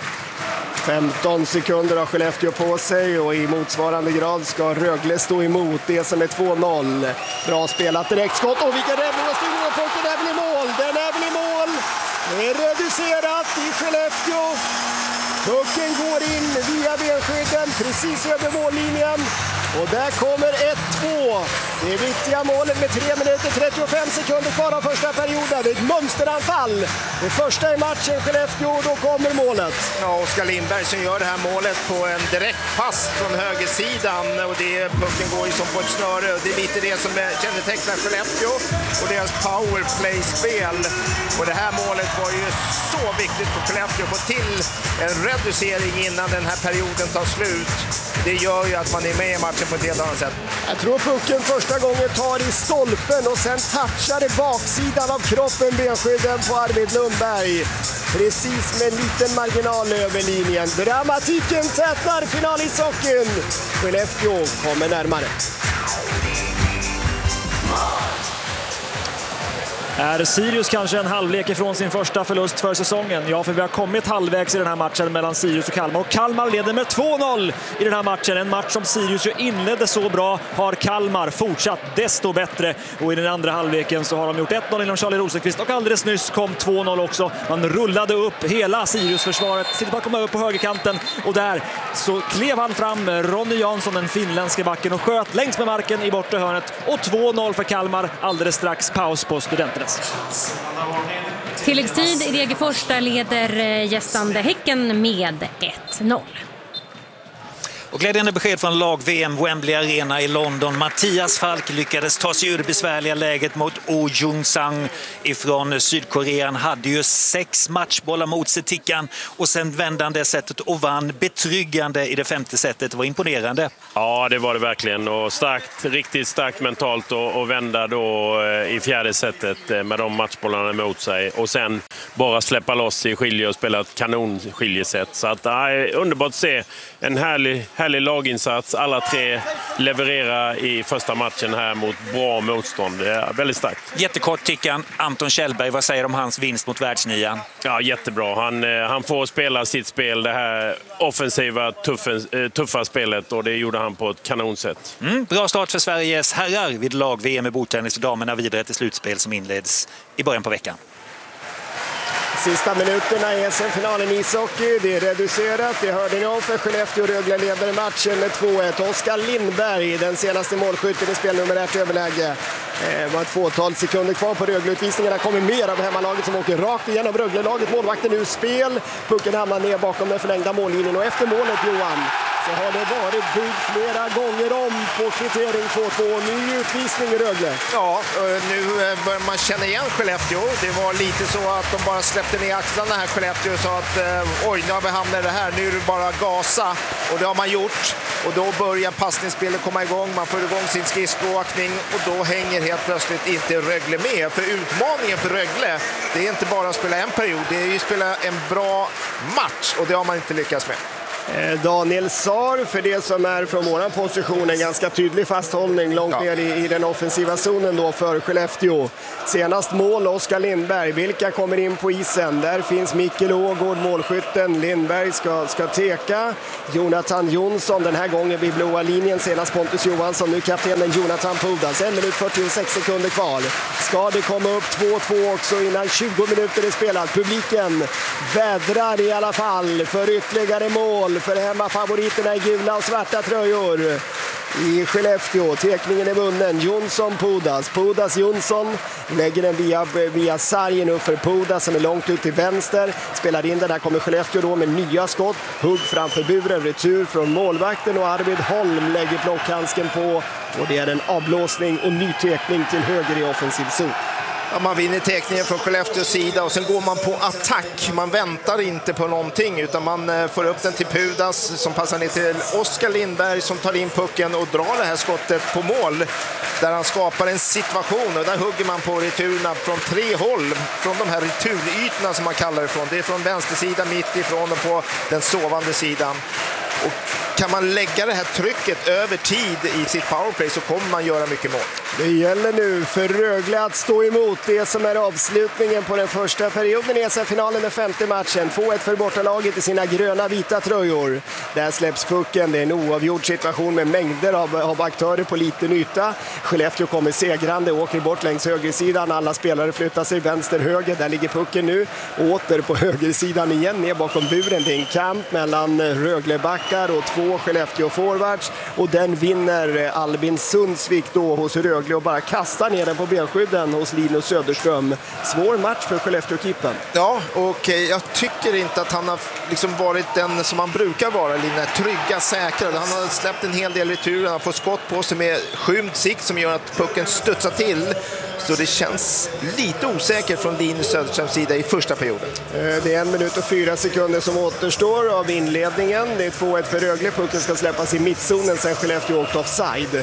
femton sekunder har Skellefteå på sig och i motsvarande grad ska Rögle stå emot det som är två noll. Bra spelat, direkt skott och vilken räddning och styrning och pucken är väl i mål, den är väl i mål. Det är reducerat i Skellefteå. Pucken går in via benskydden precis över mållinjen. Och där kommer ett två. Det är viktiga målet med tre minuter trettiofem sekunder kvar av första perioden. Det är ett mönsteranfall. Det första i matchen Skellefteå och då kommer målet. Ja, Oskar Lindberg som gör det här målet på en direkt pass från högersidan. Och det, pucken går ju som på ett snöre. Det är lite det som kännetecknar Skellefteå och deras powerplay-spel. Och det här målet var ju så viktigt för Skellefteå att få till en reducering innan den här perioden tar slut. Det gör ju att man är med i matchen matchen på ett helt annat sätt. Jag tror pucken första gången tar i stolpen och sen touchar det baksidan av kroppen benskydden på Arvid Lundberg. Precis med en liten marginal över linjen. Dramatiken tätnar final i sockeln. Skellefteå kommer närmare. Är Sirius kanske en halvlek ifrån sin första förlust för säsongen? Ja, för vi har kommit halvvägs i den här matchen mellan Sirius och Kalmar. Och Kalmar leder med två noll i den här matchen. En match som Sirius ju inledde så bra har Kalmar fortsatt desto bättre. Och i den andra halvleken så har de gjort ett noll inom Charlie Rosenqvist. Och alldeles nyss kom två noll också. Man rullade upp hela Sirius-försvaret. Sitter bara komma upp på högerkanten. Och där så klev han fram Ronny Jansson, den finländske backen, och sköt längs med marken i bortre hörnet. Och två noll för Kalmar. Alldeles strax paus på Studenterna. Tilläggstid i Degerfors, där leder gästande Häcken med ett noll. Och glädjande besked från lag-V M Wembley Arena i London. Mattias Falk lyckades ta sig ur det besvärliga läget mot Oh Jung-sang ifrån Sydkorea. Han hade ju sex matchbollar mot sig, Tickan, och sen vände han det sättet och vann betryggande i det femte sättet. Det var imponerande. Ja, det var det verkligen. Och starkt, riktigt starkt mentalt och, och vända då i fjärde sättet med de matchbollarna mot sig. Och sen bara släppa loss i skilje och spela ett kanonskiljesätt. Så att, ja, underbart att se en härlig Härlig laginsats. Alla tre levererar i första matchen här mot bra motstånd. Det är väldigt starkt. Jättekort, Tickan. Anton Kjellberg, vad säger du om hans vinst mot världsnian? Ja, jättebra. Han, han får spela sitt spel, det här offensiva, tuffen, tuffa spelet, och det gjorde han på ett kanonsätt. Mm, bra start för Sveriges herrar vid lag-V M i bordtennis för damerna, vidare till slutspel som inleds i början på veckan. Sista minuterna i S M-finalen i ishockey. Det är reducerat. Det hörde ni om, för Skellefteå. Rögle leder matchen med två ett. Oskar Lindberg, den senaste målskytten i spel nummer ett överläge. Det var ett fåtal sekunder kvar på Rögle-utvisningarna. Kommer mer av hemmalaget som åker rakt igenom Rögle-laget. Målvakten ur spel. Pucken hamnar ner bakom den förlängda mållinjen. Och efter målet, Johan, så har det varit byggt flera gånger om på kvittering två två. Ny utvisning i Rögle. Ja, nu börjar man känna igen Skellefteå. Det var lite så att de bara släppte ner axlarna här, Skellefteå, och sa att oj, nu har vi hamnat i det här. Nu är det bara gasa. Och det har man gjort. Och då börjar passningsspelet komma igång. Man får igång sin skridskoåkning. Och då hänger helt plötsligt inte Rögle med. För utmaningen för Rögle, det är inte bara att spela en period. Det är ju att spela en bra match. Och det har man inte lyckats med. Daniel Saar, för det som är från våran position, en ganska tydlig fasthållning långt ja. ner i, i den offensiva zonen då för Skellefteå. Senast mål Oskar Lindberg. Vilka kommer in på isen? Där finns Mikkel Ågård, målskytten. Lindberg ska, ska teka. Jonathan Jonsson, den här gången vid blåa linjen. Senast Pontus Johansson, nu kaptenen Jonathan Pudas. En minut fyrtiosex sekunder kvar. Ska det komma upp två två också innan tjugo minuter är spelat? Publiken vädrar i alla fall för ytterligare mål för hemmafavoriterna i gula och svarta tröjor i Skellefteå. Tekningen är vunnen. Jonsson, Pudas. Pudas, Jonsson lägger den via, via sargen upp för Pudas som är långt ut till vänster. Spelar in den. Där kommer Skellefteå då med nya skott. Hugg framför buren. Retur från målvakten och Arvid Holm lägger blockhandsken på. Och det är en avblåsning och ny tekning till höger i offensiv zon. Ja, man vinner tekningen från Skellefteås sida och sen går man på attack. Man väntar inte på någonting utan man får upp den till Pudas som passar ner till Oskar Lindberg som tar in pucken och drar det här skottet på mål. Där han skapar en situation och där hugger man på returerna från tre håll. Från de här returytorna som man kallar det från. Det är från vänstersidan, mitt ifrån och på den sovande sidan. Och kan man lägga det här trycket över tid i sitt powerplay så kommer man göra mycket mål. Det gäller nu för Rögle att stå emot det som är avslutningen på den första perioden i S M-finalen, den femte matchen. två ett för bortalaget i sina gröna vita tröjor. Där släpps pucken. Det är en oavgjord situation med mängder av, av aktörer på liten yta. Skellefteå kommer segrande, åker bort längs högersidan. Alla spelare flyttar sig vänster-höger. Där ligger pucken nu. Åter på högersidan igen, ner bakom buren. Det är en kamp mellan Röglebackar och två Skellefteå-forwards. Och den vinner Albin Sundsvik då hos Rögle och bara kastar ner den på benskydden hos Linus Söderström. Svår match för Skellefteå-kippen. Ja, och jag tycker inte att han har liksom varit den som han brukar vara, Linus. Trygga, säkra. Han har släppt en hel del returer. Han har fått skott på sig med skymd sikt som gör att pucken studsar till. Så det känns lite osäkert från Linus Söderströms sida i första perioden. Det är en minut och fyra sekunder som återstår av inledningen. Det är två ett för Rögle. Pucken ska släppas i mittzonen sen Skellefteå åkt offside.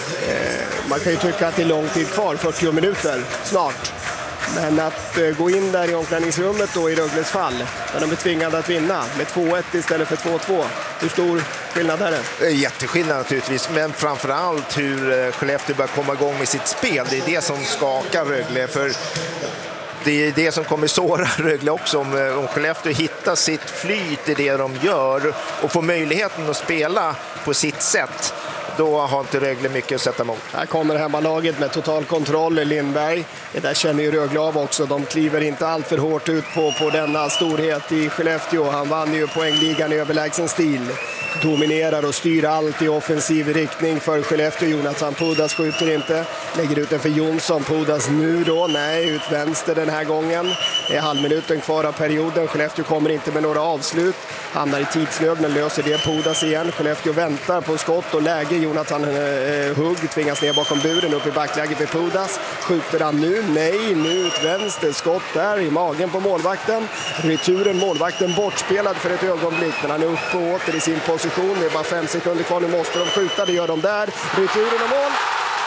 Man kan ju tycka att det är lång tid kvar, fyrtio minuter snart. Men att gå in där i omklädningsrummet då i Rögles fall, där de är tvingade att vinna med två ett istället för två två. Hur stor skillnad är det? Det är jätteskillnad naturligtvis, men framförallt hur Skellefteå börjar komma igång med sitt spel. Det är det som skakar Rögle, för det är det som kommer såra Rögle också. Om, om Skellefteå hittar sitt flyt i det de gör och får möjligheten att spela på sitt sätt, då har inte Rögle mycket att sätta emot. Här kommer hemmalaget med total kontroll. Lindberg, det där känner ju Rögle av också. De kliver inte allt för hårt ut på, på denna storhet i Skellefteå. Han vann ju poängligan i överlägsen stil. Dominerar och styr allt i offensiv riktning för Skellefteå. Jonathan Pudas skjuter inte. Lägger ut den för Jonsson. Pudas nu då. Nej, ut vänster den här gången. Det är halvminuten kvar av perioden. Skellefteå kommer inte med några avslut. Hamnar i tidsnöd, men löser det Pudas igen. Skellefteå väntar på skott och läge. Jonathan eh, Hugg tvingas ner bakom buren upp i backläget för Pudas. Skjuter han nu? Nej, nu ut vänster. Skott där i magen på målvakten. Returen, målvakten bortspelad för ett ögonblick. Men han är uppe och åter i sin position. Det är bara fem sekunder kvar. Nu måste de skjuta. Det gör de där. Returen och mål.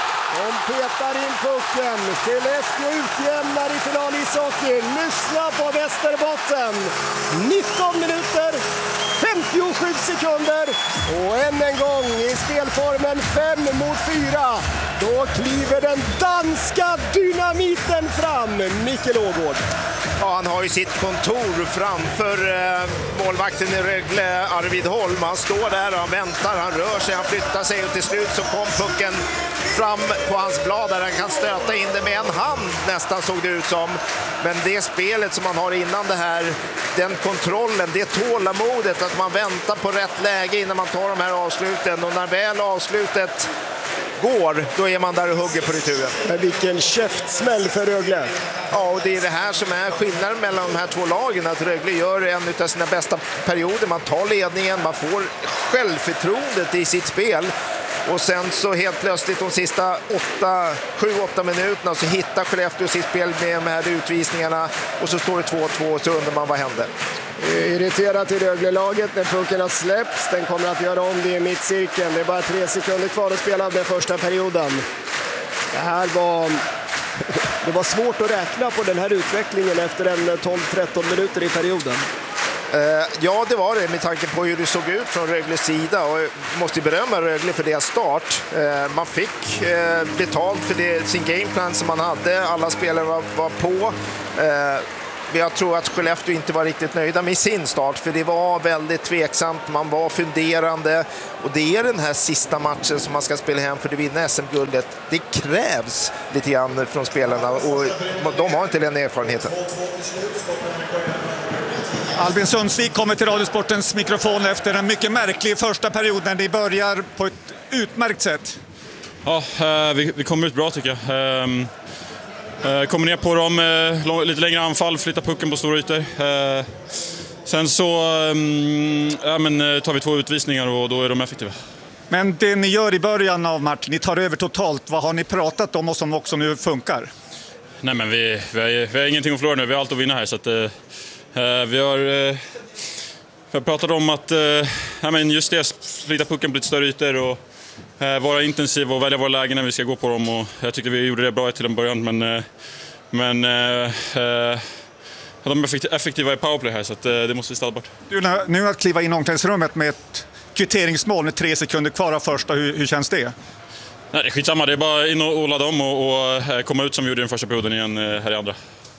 De petar in pucken. Skellefteå utjämnar i final i ishockey. Lyssna på Västerbotten. nitton minuter, femtiosju sekunder. Och än en gång i spelformen fem mot fyra. Då kliver den danska dynamiten fram. Mikael Ågård. Ja, han har ju sitt kontor framför eh, målvakten i Rögle, Arvid Holm. Han står där och han väntar, han rör sig, han flyttar sig och till slut så kom pucken fram på hans blad där han kan stöta in det med en hand nästan, såg det ut som. Men det spelet som man har innan det här, den kontrollen, det tålamodet att man väntar på rätt läge innan man tar de här avsluten, och när väl avslutet går, då är man där och hugger på returen. Men vilken käftsmäll för Rögle. Ja, och det är det här som är skillnaden mellan de här två lagen, att Rögle gör en av sina bästa perioder. Man tar ledningen, man får självförtroendet i sitt spel. Och sen så helt plötsligt de sista åtta, sju, åtta minuterna så hittar Skellefteå sitt spel med de här utvisningarna. Och så står det två två och så undrar man vad händer. Irriterat i Rögle-laget när pucken har släppts. Den kommer att göra om det i mittcirkeln. Det är bara tre sekunder kvar att spela av den första perioden. Det här var... Det var svårt att räkna på den här utvecklingen efter en tolv tretton minuter i perioden. Uh, ja, det var det med tanke på hur det såg ut från Rögles sida, och jag måste berömma Rögle för deras start. Uh, man fick uh, betalt för det, sin gameplan som man hade. Alla spelare var, var på. Uh, Jag tror att Skellefteå inte var riktigt nöjda med sin start, för det var väldigt tveksamt, man var funderande, och det är den här sista matchen som man ska spela hem för att vinna S M-guldet. Det krävs lite grann från spelarna och de har inte den erfarenheten. Albin Sundsvik kommer till Radiosportens mikrofon efter en mycket märklig första period när de börjar på ett utmärkt sätt. Ja, vi, vi kommer ut bra tycker jag. Um... Kommer ner på dem, eh, lite längre anfall, flyttar pucken på stora ytor. Eh, sen så um, ja, men, tar vi två utvisningar och då är de effektiva. Men det ni gör i början av matchen, ni tar över totalt. Vad har ni pratat om och som också nu funkar? Nej, men vi, vi, har, vi har ingenting att förlora nu, vi har allt att vinna här. Så att, eh, vi, har, eh, vi har pratat om att eh, ja, men just det, flytta pucken på lite större ytor och vara intensiv och välja våra lägen när vi ska gå på dem, och jag tyckte vi gjorde det bra till en början, men, men eh, de är effektiva i powerplay här, så att, det måste vi ställa bort. Du, nu att kliva in i omklädningsrummet med ett kvitteringsmål med tre sekunder kvar av första, hur, hur känns det? Nej, det är skitsamma, det är bara in och, och ladda om och, och komma ut som vi gjorde i den första perioden igen här i andra.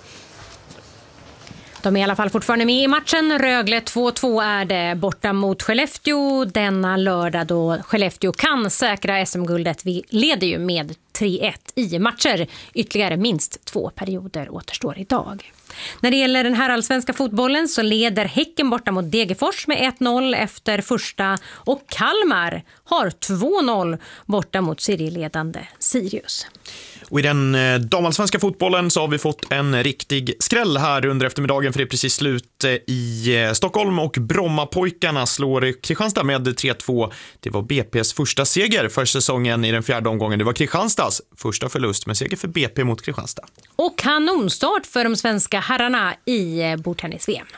De är i alla fall fortfarande med i matchen. Rögle två två är det borta mot Skellefteå denna lördag, då Skellefteå kan säkra S M-guldet. Vi leder ju med tre ett i matcher. Ytterligare minst två perioder återstår idag. När det gäller den här allsvenska fotbollen så leder Häcken borta mot Degerfors med ett noll efter första, och Kalmar har två noll borta mot serieledande Sirius. Och i den damallsvenska fotbollen så har vi fått en riktig skräll här under eftermiddagen, för det är precis slut i Stockholm och Brommapojkarna slår Kristianstad med tre två. Det var B P:s första seger för säsongen i den fjärde omgången. Det var Kristianstads första förlust med seger för B P mot Kristianstad. Och kanonstart för de svenska herrarna i bordtennis-V M.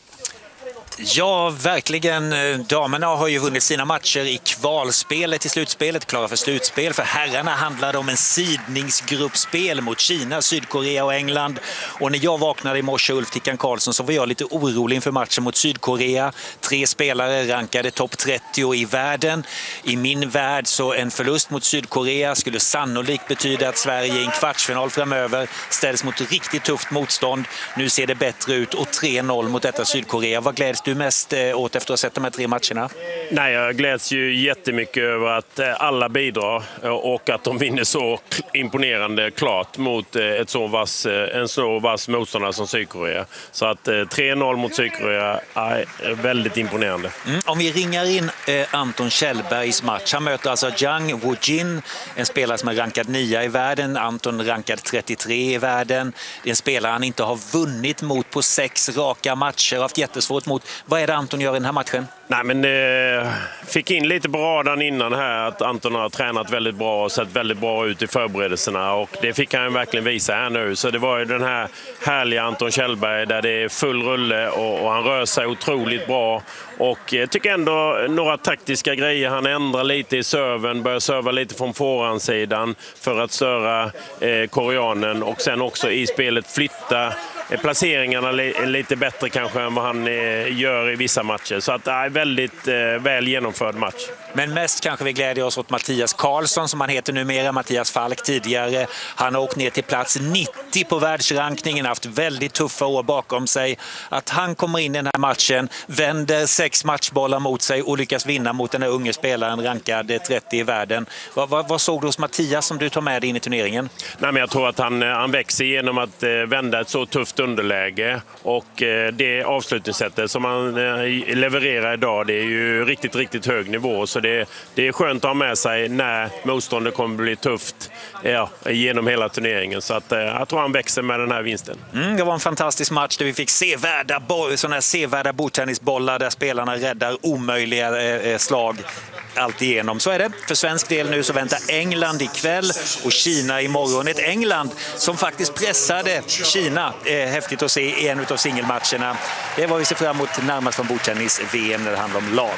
Ja, verkligen. Damerna har ju vunnit sina matcher i kvalspelet, i slutspelet, klara för slutspel. För herrarna handlade om en sidningsgruppspel mot Kina, Sydkorea och England. Och när jag vaknade i morse, Ulf Tickan Karlsson, så var jag lite orolig inför matchen mot Sydkorea. Tre spelare rankade topp trettio i världen. I min värld så en förlust mot Sydkorea skulle sannolikt betyda att Sverige i en kvartsfinal framöver ställs mot riktigt tufft motstånd. Nu ser det bättre ut och tre noll mot detta Sydkorea. Vad gläds du mest åt efter att ha sett de här tre matcherna? Nej, jag gläds ju jättemycket över att alla bidrar och att de vinner så imponerande klart mot ett så vass, en så vass motståndare som Sydkorea. Så att tre noll mot Sydkorea är väldigt imponerande. Mm. Om vi ringar in eh, Anton Kjellbergs match. Han möter alltså Zhang Wujin, en spelare som är rankad nia i världen. Anton rankad trettiotre i världen. Det är en spelare han inte har vunnit mot på sex raka matcher. Har haft jättesvårt mot. Vad är det Anton gör i den här matchen? Nej, men eh, fick in lite på radarn innan här att Anton har tränat väldigt bra och sett väldigt bra ut i förberedelserna, och det fick han verkligen visa här nu. Så det var ju den här härliga Anton Kjellberg där det är full rulle och, och han rör sig otroligt bra. Och jag tycker ändå några taktiska grejer. Han ändrar lite i serven, börjar serva lite från forehandsidan för att störa eh, koreanen, och sen också i spelet flytta placeringarna lite bättre kanske än vad han gör i vissa matcher. Så att det är väldigt väl genomförd match. Men mest kanske vi glädjer oss åt Mattias Karlsson, som han heter numera, Mattias Falk tidigare. Han har åkt ner till plats nittio på världsrankningen, haft väldigt tuffa år bakom sig. Att han kommer in i den här matchen, vänder sex matchbollar mot sig och lyckas vinna mot den här unge spelaren rankad trettio i världen. Vad, vad, vad såg du hos Mattias som du tar med dig in i turneringen? Nej, men jag tror att han, han växer genom att vända ett så tufft underläge, och det avslutningssättet som han levererar idag, det är ju riktigt, riktigt hög nivå. Så det, det är skönt att ha med sig när motståndet kommer bli tufft ja, genom hela turneringen. Så att, jag tror han växer med den här vinsten. Mm, det var en fantastisk match där vi fick sevärda, såna här sevärda bordtennisbollar där spelarna räddar omöjliga eh, slag allt igenom. Så är det. För svensk del nu så väntar England ikväll och Kina imorgon. Ett England som faktiskt pressade Kina eh, häftigt att se i en av singelmatcherna. Det var vi ser fram emot närmast från bordtennis-V M när det handlar om lag.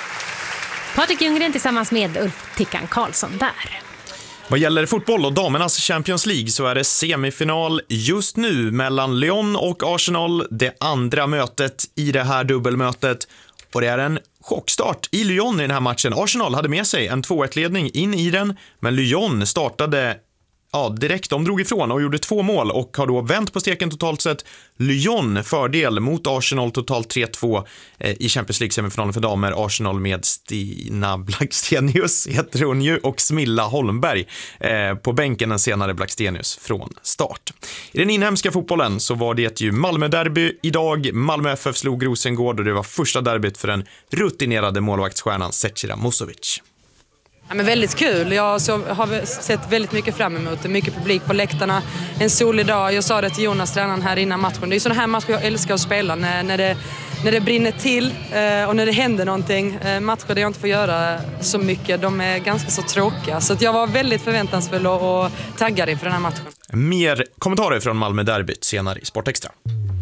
Patrik Ljunggren tillsammans med Ulf Tickan Karlsson där. Vad gäller fotboll och damernas Champions League så är det semifinal just nu mellan Lyon och Arsenal, det andra mötet i det här dubbelmötet. Och det är en chockstart i Lyon i den här matchen. Arsenal hade med sig en två ett-ledning in i den, men Lyon startade ja, direkt. De drog ifrån och gjorde två mål och har då vänt på steken totalt sett. Lyon fördel mot Arsenal totalt tre två eh, i Champions League-semifinalen för damer. Arsenal med Stina Blackstenius heter hon ju, och Smilla Holmberg eh, på bänken, den senare Blackstenius från start. I den inhemska fotbollen så var det ju Malmö-derby idag. Malmö F F slog Rosengård och det var första derbyt för den rutinerade målvaktsstjärnan Zecira Musovic. Ja, men väldigt kul. Jag så, har sett väldigt mycket fram emot det. Mycket publik på läktarna. En solig dag. Jag sa det till Jonas, tränaren här innan matchen. Det är sådana här matcher jag älskar att spela. När, när, det, när det brinner till eh, och när det händer någonting. Eh, matcher där jag inte får göra så mycket. De är ganska så tråkiga. Så att jag var väldigt förväntansfull och, och taggad inför den här matchen. Mer kommentarer från Malmö-derbyt senare i Sportextra.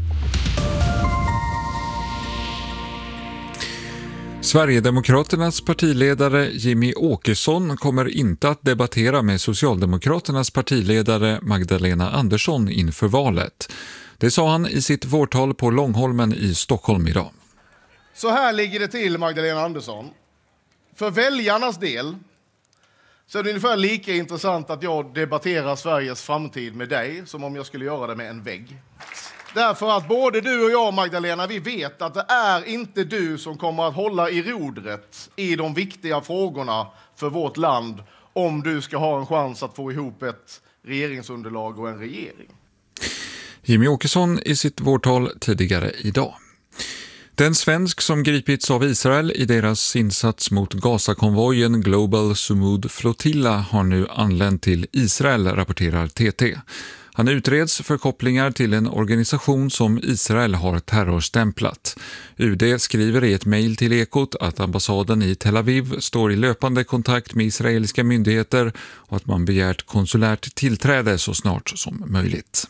Sverigedemokraternas partiledare Jimmy Åkesson kommer inte att debattera med Socialdemokraternas partiledare Magdalena Andersson inför valet. Det sa han i sitt vårtal på Långholmen i Stockholm idag. Så här ligger det till, Magdalena Andersson. För väljarnas del så är det ungefär lika intressant att jag debatterar Sveriges framtid med dig som om jag skulle göra det med en vägg. Därför att både du och jag, Magdalena, vi vet att det är inte du som kommer att hålla i rodret i de viktiga frågorna för vårt land om du ska ha en chans att få ihop ett regeringsunderlag och en regering. Jimmy Åkesson i sitt vårtal tidigare idag. Den svensk som gripits av Israel i deras insats mot Gaza-konvojen Global Sumud Flotilla har nu anlänt till Israel, rapporterar T T. Han utreds för kopplingar till en organisation som Israel har terrorstämplat. U D skriver i ett mejl till Ekot att ambassaden i Tel Aviv står i löpande kontakt med israeliska myndigheter och att man begärt konsulärt tillträde så snart som möjligt.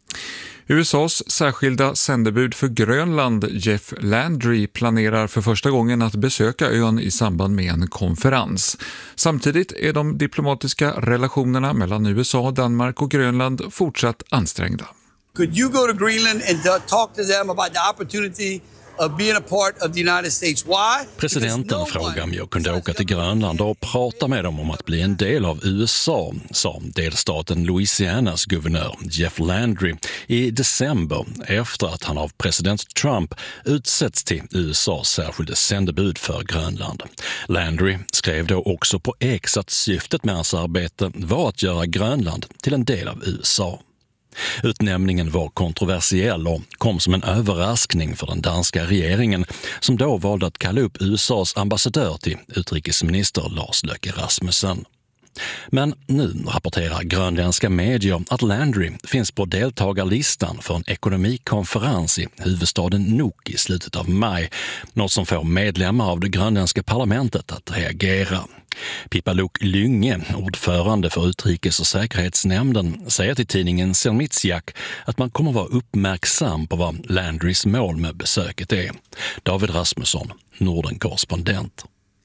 U S A:s särskilda sändebud för Grönland, Jeff Landry, planerar för första gången att besöka ön i samband med en konferens. Samtidigt är de diplomatiska relationerna mellan U S A, Danmark och Grönland fortsatt ansträngda. Could you go to Greenland and talk to them about the opportunity of being a part of the United States? Why? Presidenten frågade om jag kunde åka till Grönland och prata med dem om att bli en del av U S A, sa delstaten Louisianas guvernör Jeff Landry i december efter att han av president Trump utsetts till U S A:s särskilda sändebud för Grönland. Landry skrev då också på X att syftet med hans arbete var att göra Grönland till en del av U S A. Utnämningen var kontroversiell och kom som en överraskning för den danska regeringen som då valde att kalla upp U S A:s ambassadör till utrikesminister Lars Løkke Rasmussen. Men nu rapporterar grönländska medier att Landry finns på deltagarlistan för en ekonomikonferens i huvudstaden Nuuk i slutet av maj, något som får medlemmar av det grönländska parlamentet att reagera. Pippa Luk Lynge, ordförande för utrikes- och säkerhetsnämnden, säger till tidningen Selmitsiak att man kommer vara uppmärksam på vad Landrys mål med besöket är. David Rasmusson, Norden-korrespondent.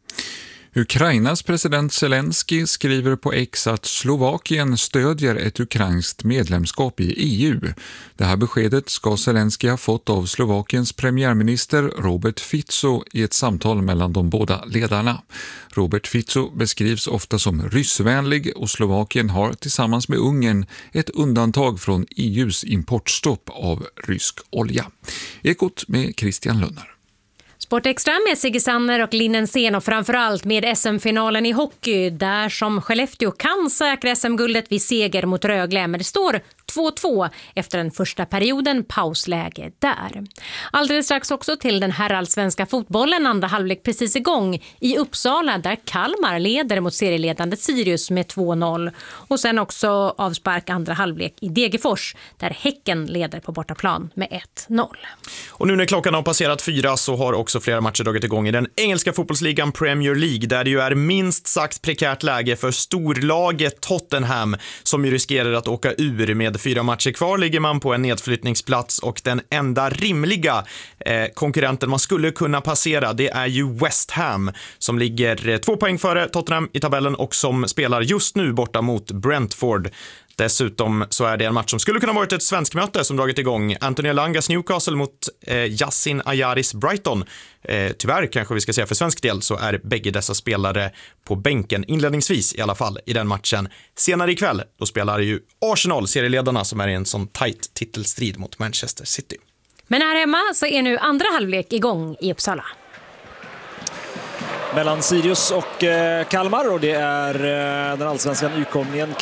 Ukrainas president Zelensky skriver på X att Slovakien stödjer ett ukrainskt medlemskap i E U. Det här beskedet ska Zelensky ha fått av Slovakiens premiärminister Robert Fico i ett samtal mellan de båda ledarna. Robert Fico beskrivs ofta som ryssvänlig och Slovakien har tillsammans med Ungern ett undantag från E U:s importstopp av rysk olja. Ekot med Christian Lunnar. Sportextra med Sigge Sanner och Linnensén och framförallt med S M-finalen i hockey där som Skellefteå kan säkra S M-guldet vid seger mot Rögle, men det står två två efter den första perioden, pausläge där. Alldeles strax också till den här allsvenska fotbollen, andra halvlek precis igång i Uppsala där Kalmar leder mot serieledande Sirius med två noll och sen också avspark andra halvlek i Degerfors där Häcken leder på bortaplan med ett noll. Och nu när klockan har passerat fyra så har också flera matcher dragit igång i den engelska fotbollsligan Premier League där det ju är minst sagt prekärt läge för storlaget Tottenham som ju riskerar att åka ur. Med fyra matcher kvar ligger man på en nedflyttningsplats och den enda rimliga eh, konkurrenten man skulle kunna passera det är ju West Ham som ligger eh, två poäng före Tottenham i tabellen och som spelar just nu borta mot Brentford. Dessutom så är det en match som skulle kunna varit ett svensk möte som dragit igång. Antonio Langas Newcastle mot eh, Yassin Ayaris Brighton. Eh, tyvärr kanske vi ska säga för svensk del så är bägge dessa spelare på bänken inledningsvis i alla fall i den matchen. Senare ikväll då spelar ju Arsenal, serieledarna, som är i en sån tight titelstrid mot Manchester City. Men här hemma så är nu andra halvlek igång i Uppsala. Mellan Sirius och Kalmar och det är den allsvenska nykomlingen